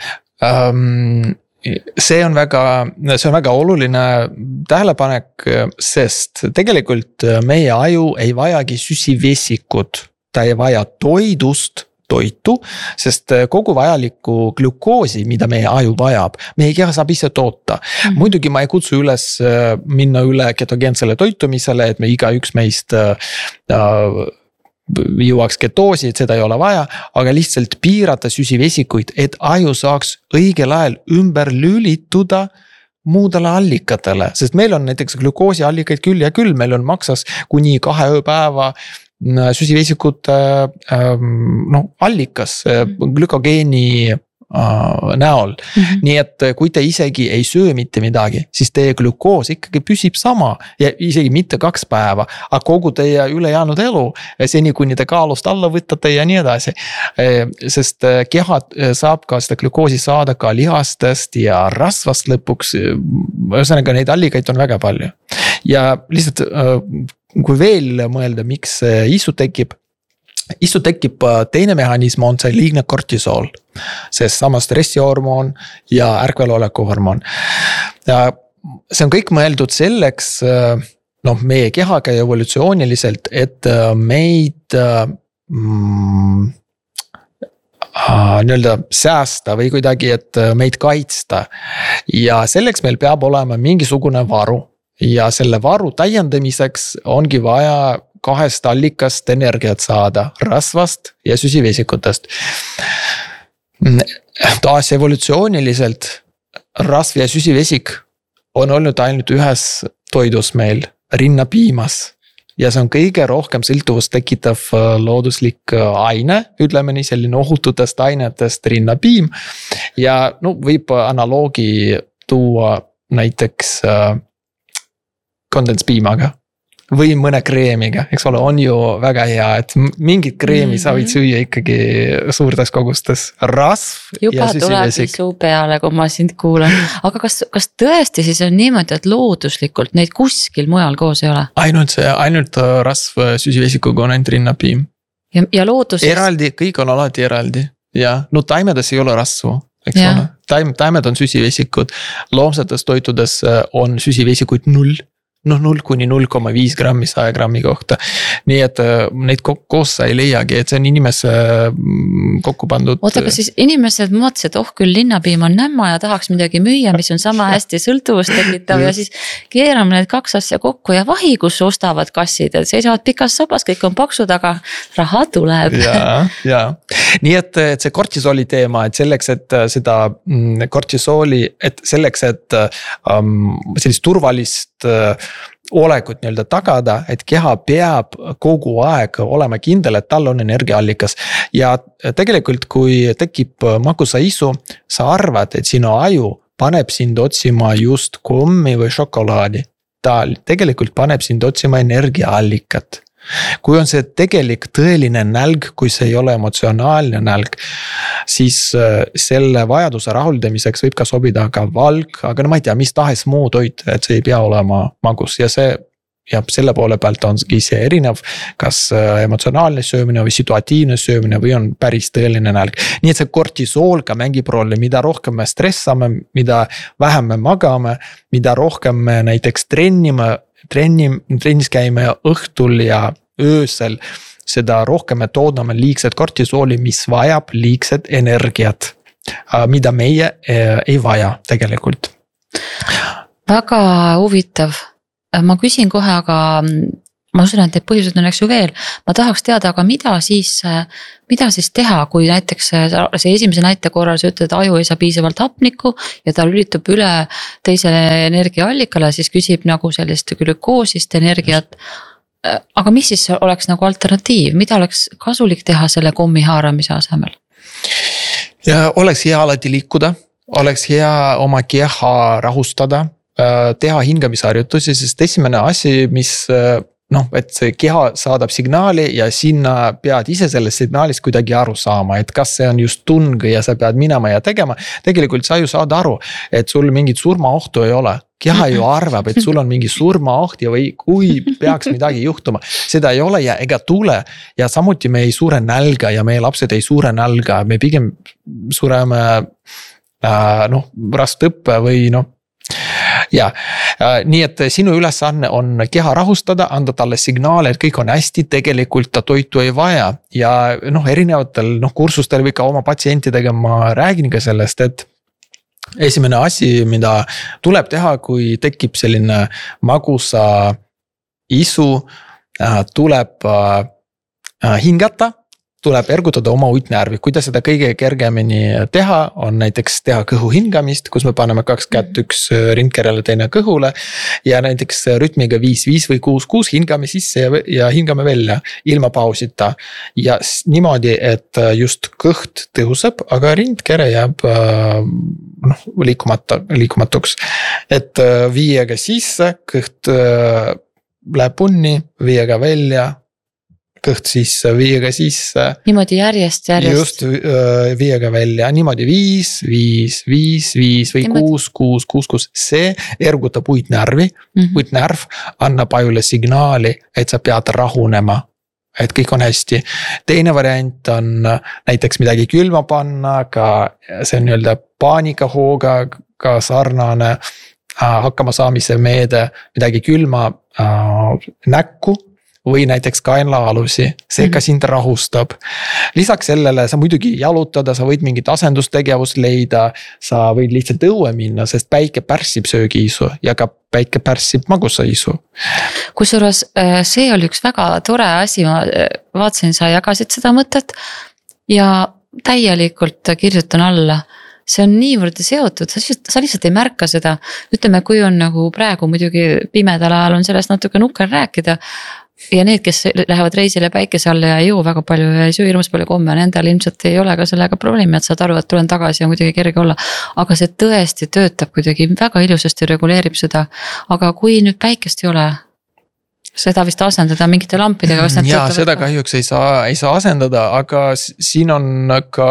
ähm, see on väga, see on väga oluline tähelepanek, sest tegelikult meie aju ei vajagi süsivesikut, ta ei vaja toidust toitu, sest kogu vajalikku glükoosi, mida meie aju vajab, meie keha saab ise toota. Mm-hmm. Muidugi ma ei kutsu üles minna üle ketogeensele toitumisele, et me igaüks meist äh, jõuaks ketoosi, et seda ei ole vaja, aga lihtsalt piirata süsivesikuid, et aju saaks õigel ajal ümber lülituda muudele allikatele, sest meil on näiteks glükoosi allikaid küll ja küll, meil on maksas kuni kahe ööpäeva süsivesikute no, allikas glükogeeni näol. Mm-hmm. Nii et kui te isegi ei söö mitte midagi, siis teie glükoos ikkagi püsib sama ja isegi mitte kaks päeva, aga kogu teie ülejäänud elu, seni kuni te kaalust alla võtate ja nii edasi. Sest keha saab ka seda glükoosi saada ka lihastest ja rasvast lõpuks, ühesõnaga neid allikaid on väga palju. Ja lihtsalt kui veel mõelda, miks isu tekib, isu tekib teine mehhanism on see liigne kortisool, sest sama stressihormoon ja ärkveloleku hormoon. Ja see on kõik mõeldud selleks, noh, meie kehaga evolutsiooniliselt, et meid mm, nii-öelda säästa või kuidagi, et meid kaitsta. Ja selleks meil peab olema mingisugune varu ja selle varu täiendamiseks ongi vaja kahest allikast energiat saada, rasvast ja süsivesikutest. Taas evolutsiooniliselt rasv ja süsivesik on olnud ainult ühes toidus meil, rinnapiimas. Ja see on kõige rohkem sõltuvust tekitav looduslik aine, ütleme nii selline ohututest ainetest rinnapiim. Ja no, võib analoogi tuua näiteks kondenspiimaga või mõne kreemiga, eks ole, on ju väga hea, et mingit kreemi mm-hmm. sa võid süüa ikkagi suurtes kogustes, rasv juba ja süsivesik. Juba tuleb su peale, kui ma sind kuulan. Aga kas, kas tõesti siis on niimoodi, et looduslikult neid kuskil mujal koos ei ole? Ainult see, ainult rasv süsivesikuga on ainult rinnapiim. Ja, ja looduses? Eraldi, kõik on alati eraldi. Ja, no taimedes ei ole rasvu, eks ja. Ole. Taim, taimed on süsivesikud, loomsetes toitudes on süsivesikuid null. noh null kuni null koma viis grammi saja grammi kohta. Nii et neid koos sa ei leiagi, et see on inimese kokku pandud. Oota, kas siis inimesed mõtlesid, et oh küll linnapiim on nämma ja tahaks midagi müüa, mis on sama hästi sõltuvust tekitav ja siis keerame need kaks asja kokku ja vahi, kus ostavad kassid, et seisavad pikas sabas, kõik on paksud, aga raha tuleb. Ja, ja. Nii et, et see kortisooli teema, et selleks, et seda kortisooli, et selleks, et um, sellist turvalist olekut nii-öelda tagada, et keha peab kogu aeg olema kindel, et tal on energiaallikas. Ja tegelikult, kui tekib magusaisu, sa arvad, et sinu aju paneb sind otsima just kommi või šokolaadi. Ta tegelikult paneb sind otsima energiaallikat. Kui on see tegelik tõeline nälg, kui see ei ole emotsionaalne nälg, siis selle vajaduse rahuldamiseks võib ka sobida ka valk, aga no ma ei tea, mis tahes muu toit, et see ei pea olema magus ja see ja selle poole pealt ongi see erinev, kas emotsionaalne söömine või situatiivne söömine või on päris tõeline nälg. Nii et see kortisool ka mängib rolli, mida rohkem me stressame, mida vähem me magame, mida rohkem me näiteks trennime, trenni, trennis käime õhtul ja öösel, seda rohkem me toodame liigset kortisooli, mis vajab liigset energiat, mida meie ei vaja tegelikult. Väga huvitav. Ma küsin kohe, aga ma usun, et need põhjused on eks ju veel. Ma tahaks teada, aga mida siis, mida siis teha, kui näiteks see esimese näite korral sa ütled, et aju ei saa piisavalt hapnikku ja ta lülitub üle teisele energiaallikale, siis küsib nagu sellist glükoosist energiat. Aga mis siis oleks nagu alternatiiv, mida oleks kasulik teha selle kommi haaramise asemel? Ja oleks hea alati liikuda, oleks hea oma keha rahustada, teha hingamisharjutusi, sest esimene asi, mis noh, et see keha saadab signaali ja sinna pead ise sellest signaalist kuidagi aru saama, et kas see on just tung ja sa pead minema ja tegema. Tegelikult sa ju saad aru, et sul mingit surmaohtu ei ole. Keha ju arvab, et sul on mingi surmaoht ja või kui peaks midagi juhtuma. Seda ei ole ja ega tule ja samuti me ei suure nälga ja meie lapsed ei suure nälga. Me pigem sureme äh, noh, rastõppe või noh, ja nii et sinu ülesanne on keha rahustada, anda talle signaale, et kõik on hästi, tegelikult ta toitu ei vaja ja noh, erinevatel noh, kursustel või ka oma patsientidega ma räägin ka sellest, et esimene asi, mida tuleb teha, kui tekib selline magusa isu, tuleb hingata, tuleb ergutada oma uitnärvi. Kuidas seda kõige kergemini teha, on näiteks teha kõhu hingamist, kus me paneme kaks kätt, üks rindkerele, teine kõhule ja näiteks rütmiga viis viis või kuus kuus hingame sisse ja, ja hingame välja ilma pausita. Ja niimoodi, et just kõht tõuseb, aga rindkere jääb noh, liikumata, liikumatuks. Et viiega sisse, kõht läheb punni, viiega välja, kõht sisse, viiega sisse. Niimoodi järjest, järjest. Just viiega välja, niimoodi viis, viis, viis, viis või niimoodi. kuus, kuus, kuus, kuus. See ergutab uitnärvi, mm-hmm. uitnärv annab ajule signaali, et sa pead rahunema, et kõik on hästi. Teine variant on näiteks midagi külma panna, ka see on nii-öelda paanikahooga, ka sarnane hakkama saamise meede, midagi külma äh, näkku, või näiteks kaenlaalusi, see ka sind rahustab. Lisaks sellele sa muidugi jalutada, sa võid mingit asendustegevust leida, sa võid lihtsalt õue minna, sest päike pärssib söögiisu ja ka päike pärssib magusaisu. Kusjuures see oli üks väga tore asi, ma vaatasin, sa jagasid seda mõtet ja täielikult kirjutan alla. See on niivõrd seotud, sa lihtsalt, sa lihtsalt ei märka seda. Ütleme, kui on nagu praegu muidugi pimedal ajal on sellest natuke nukker rääkida, ja need, kes lähevad reisile päikese alla ja ei joo väga palju ja ei söö hirmus palju komme, nendel ilmselt ei ole ka sellega probleemi, et saad aru, et tulen tagasi ja muidugi kerge olla. Aga see tõesti töötab kuidagi väga ilusasti, reguleerib seda. Aga kui nüüd päikest ei ole, seda vist asendada mingite lampidega? Ja seda kahjuks ei saa, ei saa asendada, aga siin on ka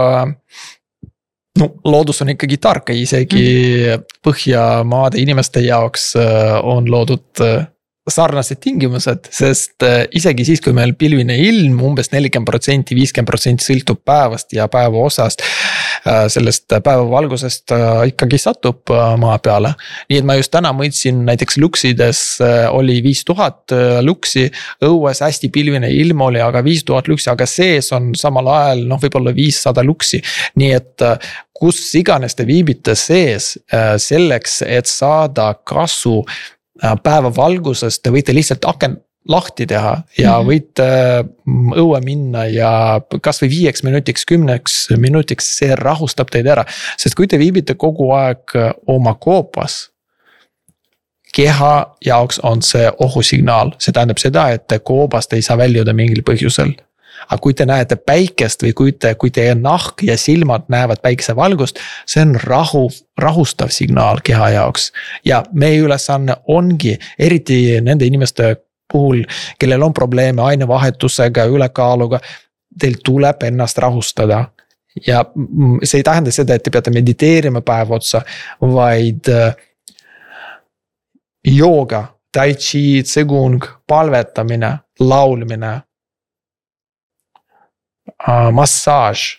no, loodus on ikkagi tarka, isegi mm. Põhjamaade inimeste jaoks on loodud sarnased tingimused, sest isegi siis, kui meil pilvine ilm umbes nelikümmend protsenti, viiskümmend protsenti sõltub päevast ja päeva osast, sellest päevavalgusest ikkagi satub maa peale. Nii et ma just täna mõtlesin, näiteks luksides oli viis tuhat luksi, õues hästi pilvine ilm oli, aga viis tuhat luksi, aga sees on samal ajal noh, võib-olla viissada luksi. Nii et kus iganes te viibite sees selleks, et saada kasu päeva valgusest, te võite lihtsalt aken lahti teha ja mm-hmm. võite õue minna ja kas või viieks minutiks, kümneks minutiks, see rahustab teid ära. Sest kui te viibite kogu aeg oma koopas, keha jaoks on see ohusignaal. See tähendab seda, et koobast ei saa väljuda mingil põhjusel. Aga kui te näete päikest või kui, te, kui teie nahk ja silmad näevad päikesevalgust, see on rahu, rahustav signaal keha jaoks. Ja meie ülesanne ongi, eriti nende inimeste puhul, kellel on probleeme ainevahetusega, ülekaaluga, teil tuleb ennast rahustada. Ja see ei tähenda seda, et te peate mediteerima päev otsa, vaid jooga tai chi, tsegung, palvetamine, laulmine, massaaž,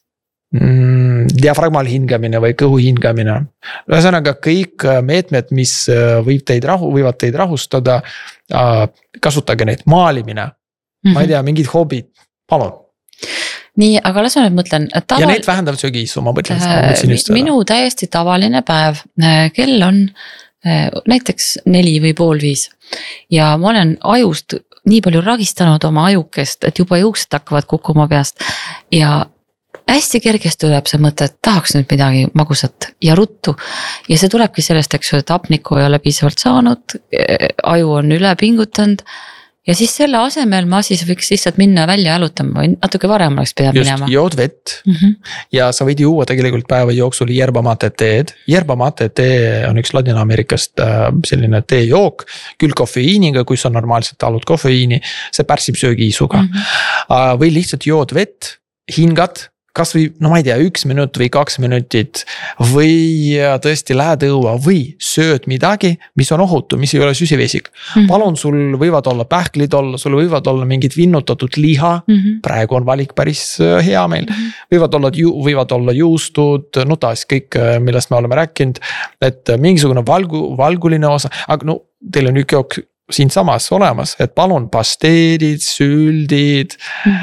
diafragmal hingamine või kõhu hingamine. Ühesõnaga kõik meetmed, mis võib teid rahu, võivad teid rahustada, kasutage neid, maalimine, mm-hmm. ma ei tea, mingid hobid, palun. Nii, aga las ma nüüd mõtlen. Taval... Ja need vähendavad söögiisu, ma mõtlen seda. Minu täiesti tavaline päev, kell on näiteks neli või pool viis ja ma olen ajust nii palju ragistanud oma ajukest, et juba juuksed hakkavad kukkuma peast ja hästi kergesti tuleb see mõte, et tahaks nüüd midagi magusat ja ruttu ja see tulebki sellest, eks ju, et hapnikku ei ole piisavalt saanud, aju on üle pingutanud ja siis selle asemel ma siis võiks lihtsalt minna välja jalutama või natuke varem oleks pidanud just, minema. Just, jood vett mm-hmm. ja sa võid juua tegelikult päeva jooksul yerba mate teed. Yerba mate tee on üks Ladina-Amerikast selline teejook, küll kofeiiniga, kui sa normaalselt talud kofeiini, see pärsib söögiisuga mm-hmm. või lihtsalt jood vett, hingad, kas või, no ma ei tea, üks minut või kaks minutit või tõesti lähed õua või sööd midagi, mis on ohutu, mis ei ole süsivesik. Mm-hmm. Palun, sul võivad olla pähklid olla, sul võivad olla mingid vinnutatud liha, mm-hmm. praegu on valik päris hea meil. Mm-hmm. Võivad olla, võivad olla juustud, no taas kõik, millest me oleme rääkinud, et mingisugune valgu, valguline osa, aga no teil on üks jook siin samas olemas, et palun pasteedid, süldid,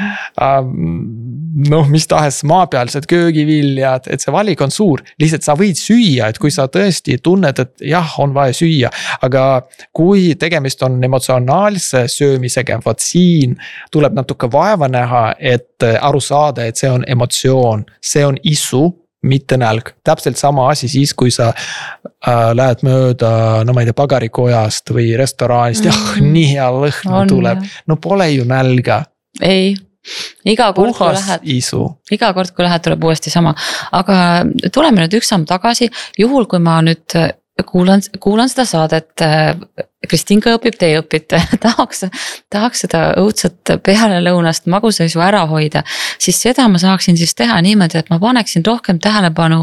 mm-hmm. noh, mis tahes maapealsed köögiviljad, et see valik on suur, lihtsalt sa võid süüa, et kui sa tõesti tunned, et jah, on vaja süüa, aga kui tegemist on emotsionaalse söömisega, võt siin tuleb natuke vaeva näha, et aru saada, et see on emotsioon, see on isu, mitte nälg, täpselt sama asi siis, kui sa äh, lähed mööda, no ma ei tea, pagarikojast või restoraanist, jah, mm-hmm. nii hea lõhn on, tuleb, no pole ju nälga. Ei, iga kord, kui lähed, isu. iga kord, kui lähed, tuleb uuesti sama, aga tuleme nüüd üks samm tagasi, juhul kui ma nüüd kuulan, kuulan seda saadet, Kristinka õpib, teie õpite, tahaks, tahaks seda õudset peale lõunast magusaisu ära hoida, siis seda ma saaksin siis teha niimoodi, et ma paneksin rohkem tähelepanu,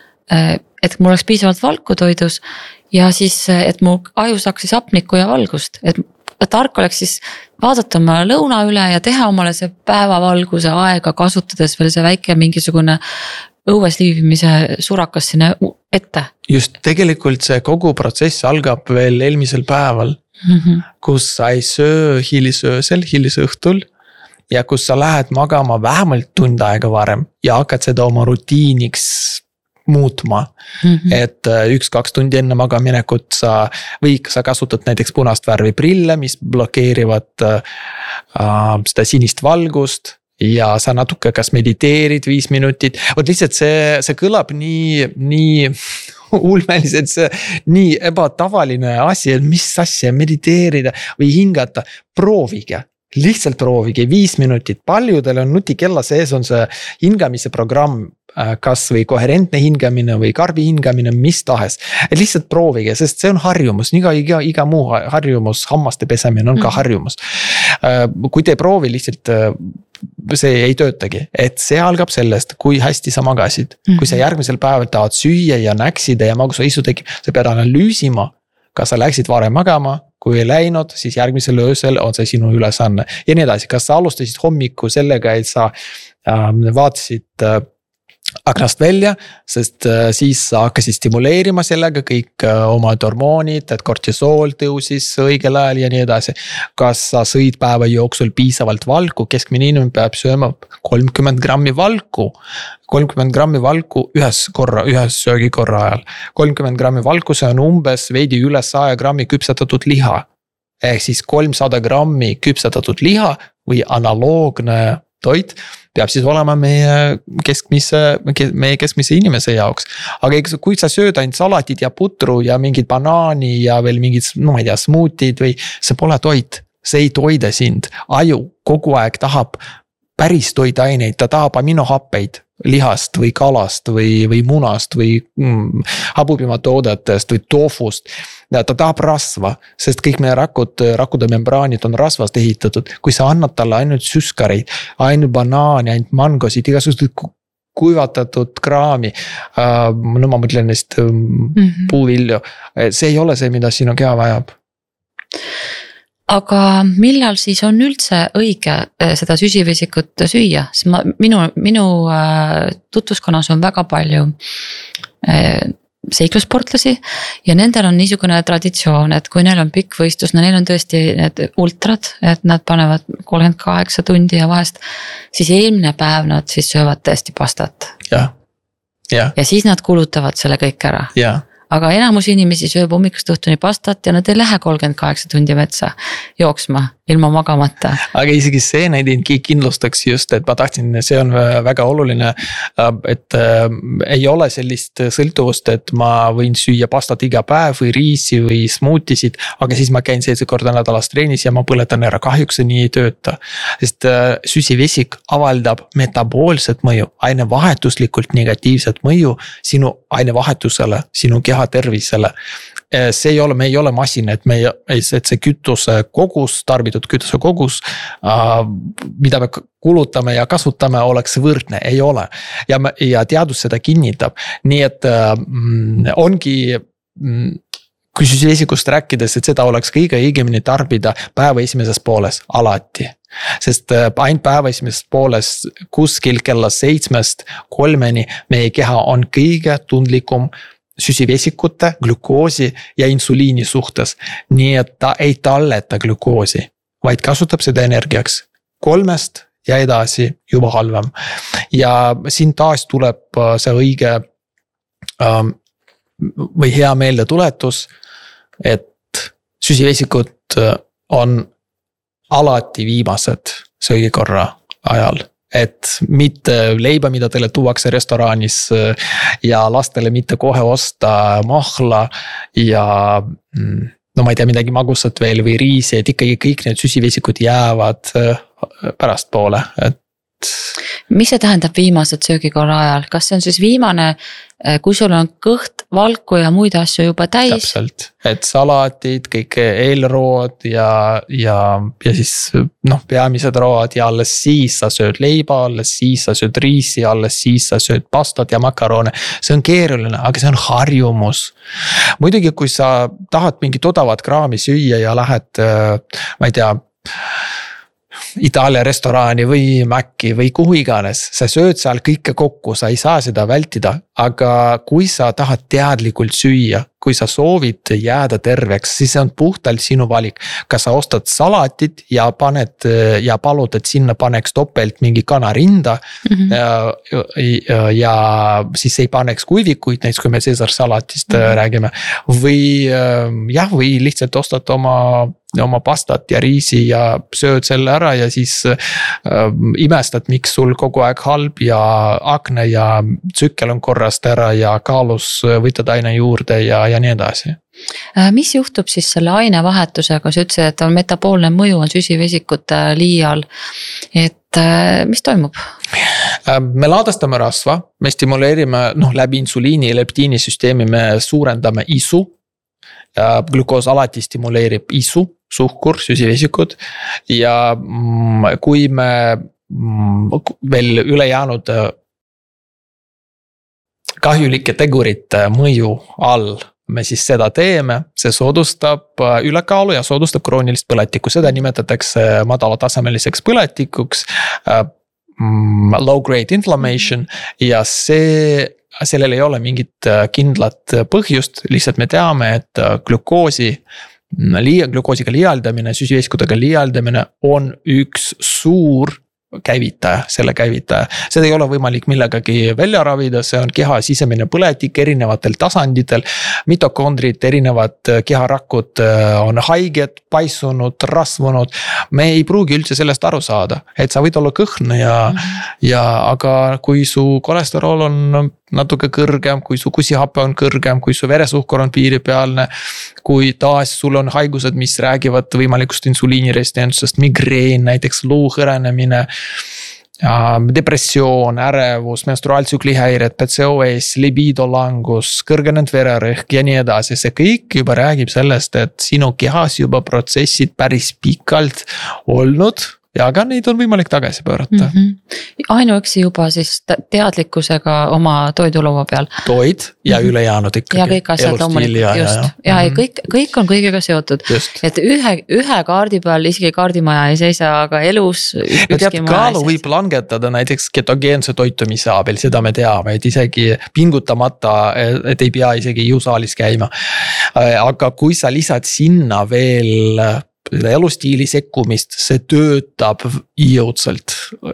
et mul oleks piisavalt valku toidus ja siis, et mul aju saaks siis hapnikku ja valgust, et tark oleks siis vaadata oma lõuna üle ja teha omale see päevavalguse aega kasutades veel see väike mingisugune õues liivimise surakas sinna ette. Just, tegelikult see kogu protsess algab veel eelmisel päeval, mm-hmm. kus sa ei söö hilisöösel, hilisõhtul ja kus sa lähed magama vähemalt tund aega varem ja hakkad seda oma rutiiniks muutma, mm-hmm. et üks-kaks tundi enne magaminekut sa või sa kasutad näiteks punast värvi prille, mis blokeerivad äh, seda sinist valgust ja sa natuke kas mediteerid viis minutit, vot lihtsalt see, see kõlab nii, nii ulmeliselt, see nii ebatavaline asi, et mis asja mediteerida või hingata, proovige. Lihtsalt proovige viis minutit, paljudel on nutikella sees on see hingamise programm, kas või koherentne hingamine või karbi hingamine, mis tahes. Et lihtsalt proovige, sest see on harjumus, iga, iga, iga muu harjumus, hammaste pesemine on ka harjumus. Kui te proovi lihtsalt, see ei töötagi, et see algab sellest, kui hästi sa magasid. Kui sa järgmisel päeval tahad süüa ja näksida ja magusaisu tekib, sa pead analüüsima, kas sa läksid varem magama, kui ei läinud, siis järgmisel öösel on see sinu ülesanne. Ja nii edasi, kas sa alustasid hommiku sellega, et sa äh, vaatasid äh, aknast välja, sest äh, siis sa hakkasid stimuleerima sellega kõik äh, oma hormoonid, et kortisool tõusis õigel ajal ja nii edasi. Kas sa sõid päeva jooksul piisavalt valku, keskmine inimene peab sööma kolmkümmend grammi valku, kolmkümmend grammi valku ühes korra, ühes söögikorra ajal. kolmkümmend grammi valku, see on umbes veidi üle saja grammi küpsetatud liha. Ehk siis kolmsada grammi küpsetatud liha või analoogne toit peab siis olema meie keskmise, meie keskmise inimese jaoks. Aga kui sa sööd ainult salatit ja putru ja mingid banaani ja veel mingid, no ma ei tea, smootid või see pole toit, see ei toida sind. Aju kogu aeg tahab päris toidaineid, ta tahab aminohappeid lihast või kalast või, või munast või mm, habupimatoodetest või toofust. Ja ta tahab rasva, sest kõik meie rakud, rakude membraanid on rasvast ehitatud. Kui sa annad talle ainult süskareid, ainult banaani, ainult mangosid, igasugused kuivatatud kraami, uh, no ma mõtlen neist um, mm-hmm. puuvilju, see ei ole see, mida sinu keha vajab. aga millal siis on üldse õige seda süsivesikut süüa, sest ma, minu, minu tutvuskonnas on väga palju seiklussportlasi ja nendel on niisugune traditsioon, et kui neil on pikk võistlus, no neil on tõesti need ultrad, et nad panevad kolmkümmend kaheksa tundi ja vahest, siis eelmine päev nad siis söövad tõesti pastat. Ja, ja. ja siis nad kulutavad selle kõik ära. Ja. Aga enamus inimesi sööb hommikust õhtuni pastat ja nad ei lähe kolmkümmend kaheksa tundi metsa jooksma ilma magamata. Aga isegi see näidin kindlustaks just, et ma tahtsin, see on väga oluline, et äh, ei ole sellist sõltuvust, et ma võin süüa pastat iga päev või riisi või smoothisid, aga siis ma käin seitse korda nädalas treenis ja ma põletan ära, kahjuks nii ei tööta. Sest äh, süsivesik avaldab metaboolset mõju, ainevahetuslikult negatiivset mõju sinu ainevahetusele, sinu keha tervisele. See ei ole, me ei ole masin, et, me, et see kütuse kogus, tarbitud kütuse kogus, mida me kulutame ja kasutame, oleks võrdne, ei ole. Ja, ja teadus seda kinnitab. Nii et mm, ongi, mm, kui süsivesikust rääkides, et seda oleks kõige õigemini tarbida päeva esimeses pooles alati. Sest ainult päeva esimeses pooles kuskil kella seitsmest kolmeni meie keha on kõige tundlikum süsivesikute, glükoosi ja insuliini suhtes. Nii et ta ei talleta glükoosi, vaid kasutab seda energiaks. Kolmest ja edasi juba halvem. Ja siin taas tuleb see õige ähm, või hea meelde tuletus, et süsivesikud on alati viimased söögikorra ajal. Et mitte leiba, mida teile tuuakse restoraanis ja lastele mitte kohe osta mahla ja no ma ei tea midagi magusat veel või riisi, et ikkagi kõik need süsivesikud jäävad pärast poole. Et... Mis see tähendab viimased söögikorra ajal? Kas see on siis viimane, kui sul on kõht, valku ja muid asju juba täis? Täpselt, et salatid, kõik eelrood ja, ja, ja siis noh, peamised rood ja alles siis sa sööd leiba, alles siis sa sööd riisi, alles siis sa sööd pastat ja makaroone. See on keeruline, aga see on harjumus. Muidugi, kui sa tahad mingit odavat kraami süüa ja lähed, ma ei tea, Itaalia restoraani või Mäkki või kuhu iganes, sa sööd seal kõike kokku, sa ei saa seda vältida, aga kui sa tahad teadlikult süüa, kui sa soovid jääda terveks, siis see on puhtalt sinu valik. Kas sa ostad salatit ja paned ja palud, et sinna paneks topelt mingi kanarinda mm-hmm. ja, ja, ja siis ei paneks kuivikuid, näiteks kui me Cesar salatist mm-hmm. räägime, või jah, või lihtsalt ostad oma oma pastat ja riisi ja sööd selle ära ja siis äh, imestad, miks sul kogu aeg halb ja akne ja tsükkel on korrast ära ja kaalus võtad aine juurde ja, ja nii edasi. Mis juhtub siis selle ainevahetusega, sa ütlesid, et on metaboolne mõju on süsivesikute liial, et äh, mis toimub? Me laadastame rasva, me stimuleerime noh, läbi insuliini ja leptiinisüsteemi me suurendame isu. Glükoos alati stimuleerib isu, suhkur, süsivesikud ja kui me veel ülejäänud kahjulike tegurite mõju all me siis seda teeme, see soodustab ülekaalu ja soodustab kroonilist põletikku, seda nimetatakse madalatasemeliseks põletikuks, low grade inflammation ja see sellel ei ole mingit kindlat põhjust, lihtsalt me teame, et glükoosi, glükoosiga liialdamine, süsivesikutega liialdamine on üks suur käivitaja, selle käivitaja. Seda ei ole võimalik millegagi välja ravida, see on keha sisemine põletik erinevatel tasanditel, mitokondrid, erinevad keharakud on haiged, paisunud, rasvunud. Me ei pruugi üldse sellest aru saada, et sa võid olla kõhn ja, ja aga kui su kolesterol on natuke kõrgem, kui su kusihape on kõrgem, kui su veresuhkur on piiripealne, kui taas sul on haigused, mis räägivad võimalikust insuliiniresistentsusest, migreen, näiteks luu hõrenemine, depressioon, ärevus, menstruaaltsükli häired, P C O S, libido langus, kõrgenenud vererõhk ja nii edasi. See kõik juba räägib sellest, et sinu kehas juba protsessid päris pikalt olnud ja aga neid on võimalik tagasi pöörata mm. -hmm. ainuüksi juba siis teadlikkusega oma toidulaua peal. Toid ja mm -hmm. ülejäänud ikkagi. Ja kõik asjad loomulikult ja, just. Ja, ja. ja mm -hmm. kõik, kõik on kõigega seotud. Just. Et ühe, ühe kaardi peal isegi kaardimaja ei seisa, aga elus ükski maja kaalu võib langetada näiteks ketogeense toitumise abil, seda me teame, et isegi pingutamata, et ei pea isegi jõusaalis käima. Aga kui sa lisad sinna veel elustiili sekkumist, see töötab jõudsalt,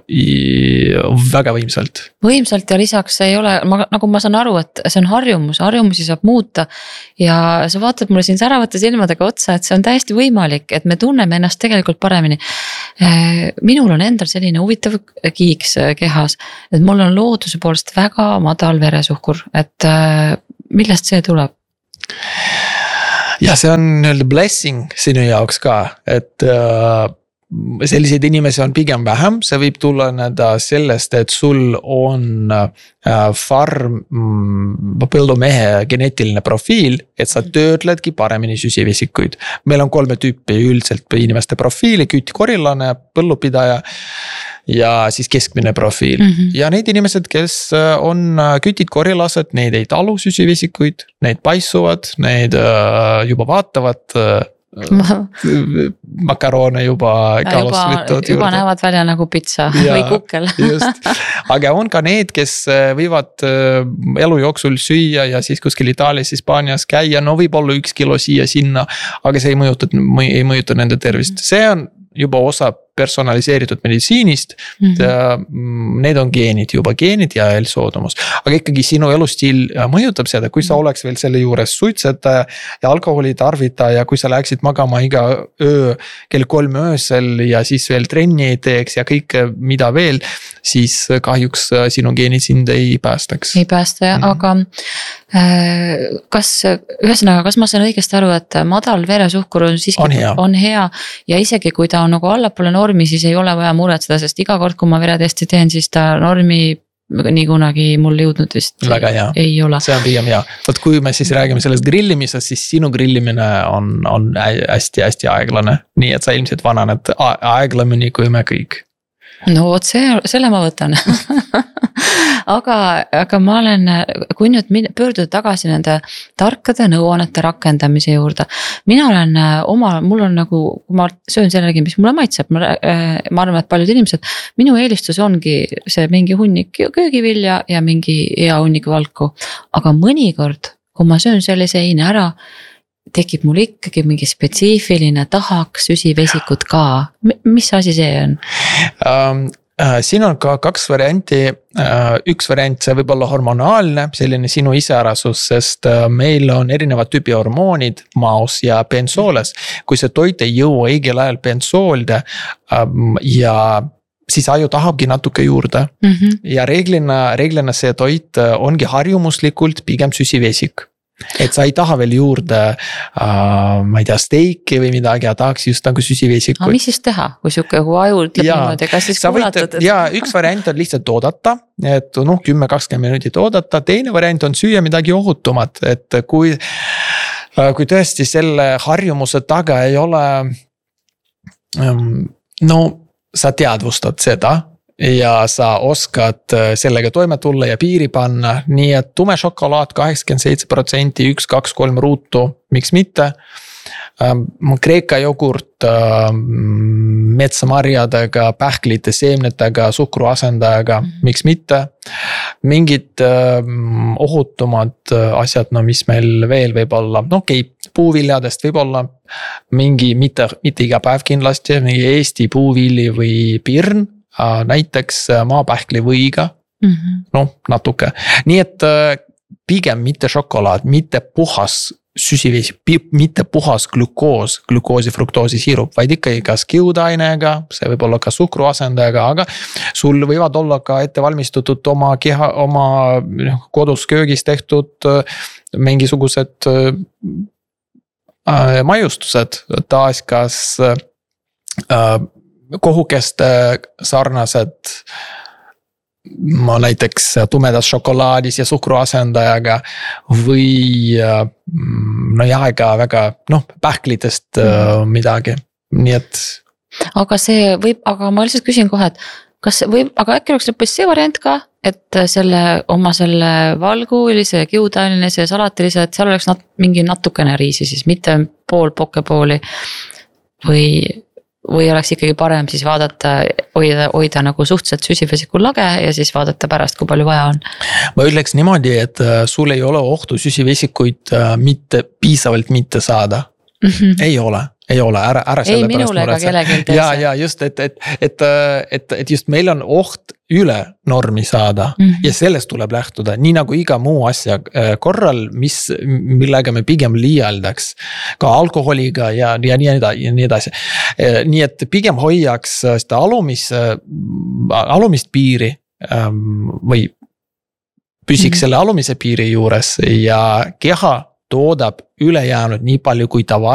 väga võimsalt. Võimsalt ja lisaks ei ole, ma, nagu ma saan aru, et see on harjumus, harjumusi saab muuta ja sa vaatad mulle siin säravate silmadega otsa, et see on täiesti võimalik, et me tunneme ennast tegelikult paremini. Minul on endal selline huvitav kiiks kehas, et mul on looduse poolest väga madal veresuhkur, et millest see tuleb? Ja see on nii-öelda blessing sinu jaoks ka, et äh, selliseid inimesi on pigem vähem, see võib tuleneda sellest, et sul on äh, farm põllumehe geneetiline profiil, et sa töötledki paremini süsivesikuid. Meil on kolme tüüpi üldiselt inimeste profiili, kütikorilane, põllupidaja ja siis keskmine profiil mm. -hmm. Ja need inimesed, kes on kütid korilased, neid ei talu süsivesikuid, neid paissuvad, neid äh, juba vaatavad äh, makaroone juba juba, juba näevad välja nagu pitsa ja, või kukkel. Just, aga on ka need, kes võivad elu jooksul süüa ja siis kuskil Itaalias, Hispaanias käia, no võib-olla üks kilo siia sinna, aga see ei mõjuta, ei mõjuta nende tervist, see on juba osa personaliseeritud meditsiinist mm. -hmm. Need on geenid, juba geenid ja eelsoodumus. Aga ikkagi sinu elustiil mõjutab seda, kui sa oleks veel selle juures suitsetaja ja alkoholi tarvitaja, kui sa läheksid magama iga öö kell kolm öösel ja siis veel trenni ei teeks ja kõik mida veel, siis kahjuks sinu geenid sind ei päästaks. Ei päästa ja mm. aga kas, ühesõnaga, kas ma saan õigesti aru, et madal veresuhkur on siiski on hea, on hea ja isegi kui ta on nagu allapoole normi, siis ei ole vaja muretseda, sest iga kord, kui ma veretesti teen, siis ta normi nii kunagi mul jõudnud vist väga hea. Ei ole. See on pigem hea. Võt kui me siis räägime sellest grillimisest, siis sinu grillimine on, on hästi-hästi aeglane. Nii et sa ilmselt vananed aeglamini kui me kõik. No vot see, selle ma võtan aga, aga ma olen, kui nüüd pöörduda tagasi nende tarkade nõuannete rakendamise juurde. Mina olen oma, mul on nagu, ma söön sellegi, mis mulle maitseb, ma, ma arvan, et paljud inimesed, minu eelistus ongi see mingi hunnik köögivilja ja mingi hea hunnik valku. Aga mõnikord, kui ma söön selle seina ära, tekib mul ikkagi mingi spetsiifiline tahaks süsivesikut ka. Mis asi see on? Um, äh, siin on ka kaks varianti. Uh, üks variant, see võib olla hormonaalne, selline sinu iseärasus, sest uh, meil on erinevad tüüpi hormoonid, maos ja bensooles. Kui see toit ei jõua õigel ajal bensoolde um, ja siis aju tahabki natuke juurde mm -hmm. ja reeglina, reeglina see toit ongi harjumuslikult pigem süsivesik. Et sa ei taha veel juurde, uh, ma ei tea, steiki või midagi ja tahaks just nagu süsivesikut. Aga mis siis teha, kui siuke aju ütleb niimoodi, kas siis kuulatud? Et... Ja üks variant on lihtsalt oodata, et noh, kümme kakskümmend minutit oodata. Teine variant on süüa midagi ohutumat, et kui, kui tõesti selle harjumuse taga ei ole, no sa teadvustad seda ja sa oskad sellega toime tulla ja piiri panna, nii et tume šokolaad kaheksakümmend seitse protsenti, üks, kaks, kolm ruutu, miks mitte. Kreeka jogurt metsamarjadega, pähklite, seemnetega, suhkru asendajaga, mm. miks mitte. Mingid ohutumad asjad, no mis meil veel võib olla, no okei, okay, puuviljadest võib olla mingi, mitte, mitte iga päev kindlasti, mingi Eesti puuvilli või pirn. Näiteks maapähkli võiga, mm -hmm. noh natuke, nii et pigem mitte šokolaad, mitte puhas süsivesi, mitte puhas glükoos, glükoosi, fruktoosi sirup, vaid ikkagi kas kiudainega, see võib olla ka suhkru asendajaga, aga sul võivad olla ka ettevalmistatud oma keha, oma kodus köögis tehtud mingisugused äh, maiustused, taas kas äh, kohukeste sarnased, ma näiteks tumedas šokolaadis ja suhkru asendajaga või no jaega väga, noh, pähklitest mm. midagi, nii et aga see võib, aga ma lihtsalt küsin kohe, et kas võib, aga äkki oleks lõppes see variant ka, et selle oma selle valgulise, kiudainilise ja salatilise, et seal oleks nat, mingi natukene riisi siis, mitte pool pokepooli või, või oleks ikkagi parem siis vaadata, hoida, hoida nagu suhteliselt süsivesikul lage ja siis vaadata pärast, kui palju vaja on. Ma ütleks niimoodi, et sul ei ole ohtu süsivesikuid mitte piisavalt mitte saada. Mm-hmm. Ei ole, ei ole, ära, ära ei minule ega kellegi teise. Ja, ja just, et, et, et, et, et just meil on oht üle normi saada mm-hmm. ja sellest tuleb lähtuda, nii nagu iga muu asja korral, mis, millega me pigem liialdaks ka alkoholiga ja, ja nii edasi, ja nii edasi. Nii et pigem hoiaks seda alumis, alumist piiri või püsiks mm-hmm. selle alumise piiri juures ja keha toodab ülejäänud nii palju kui ta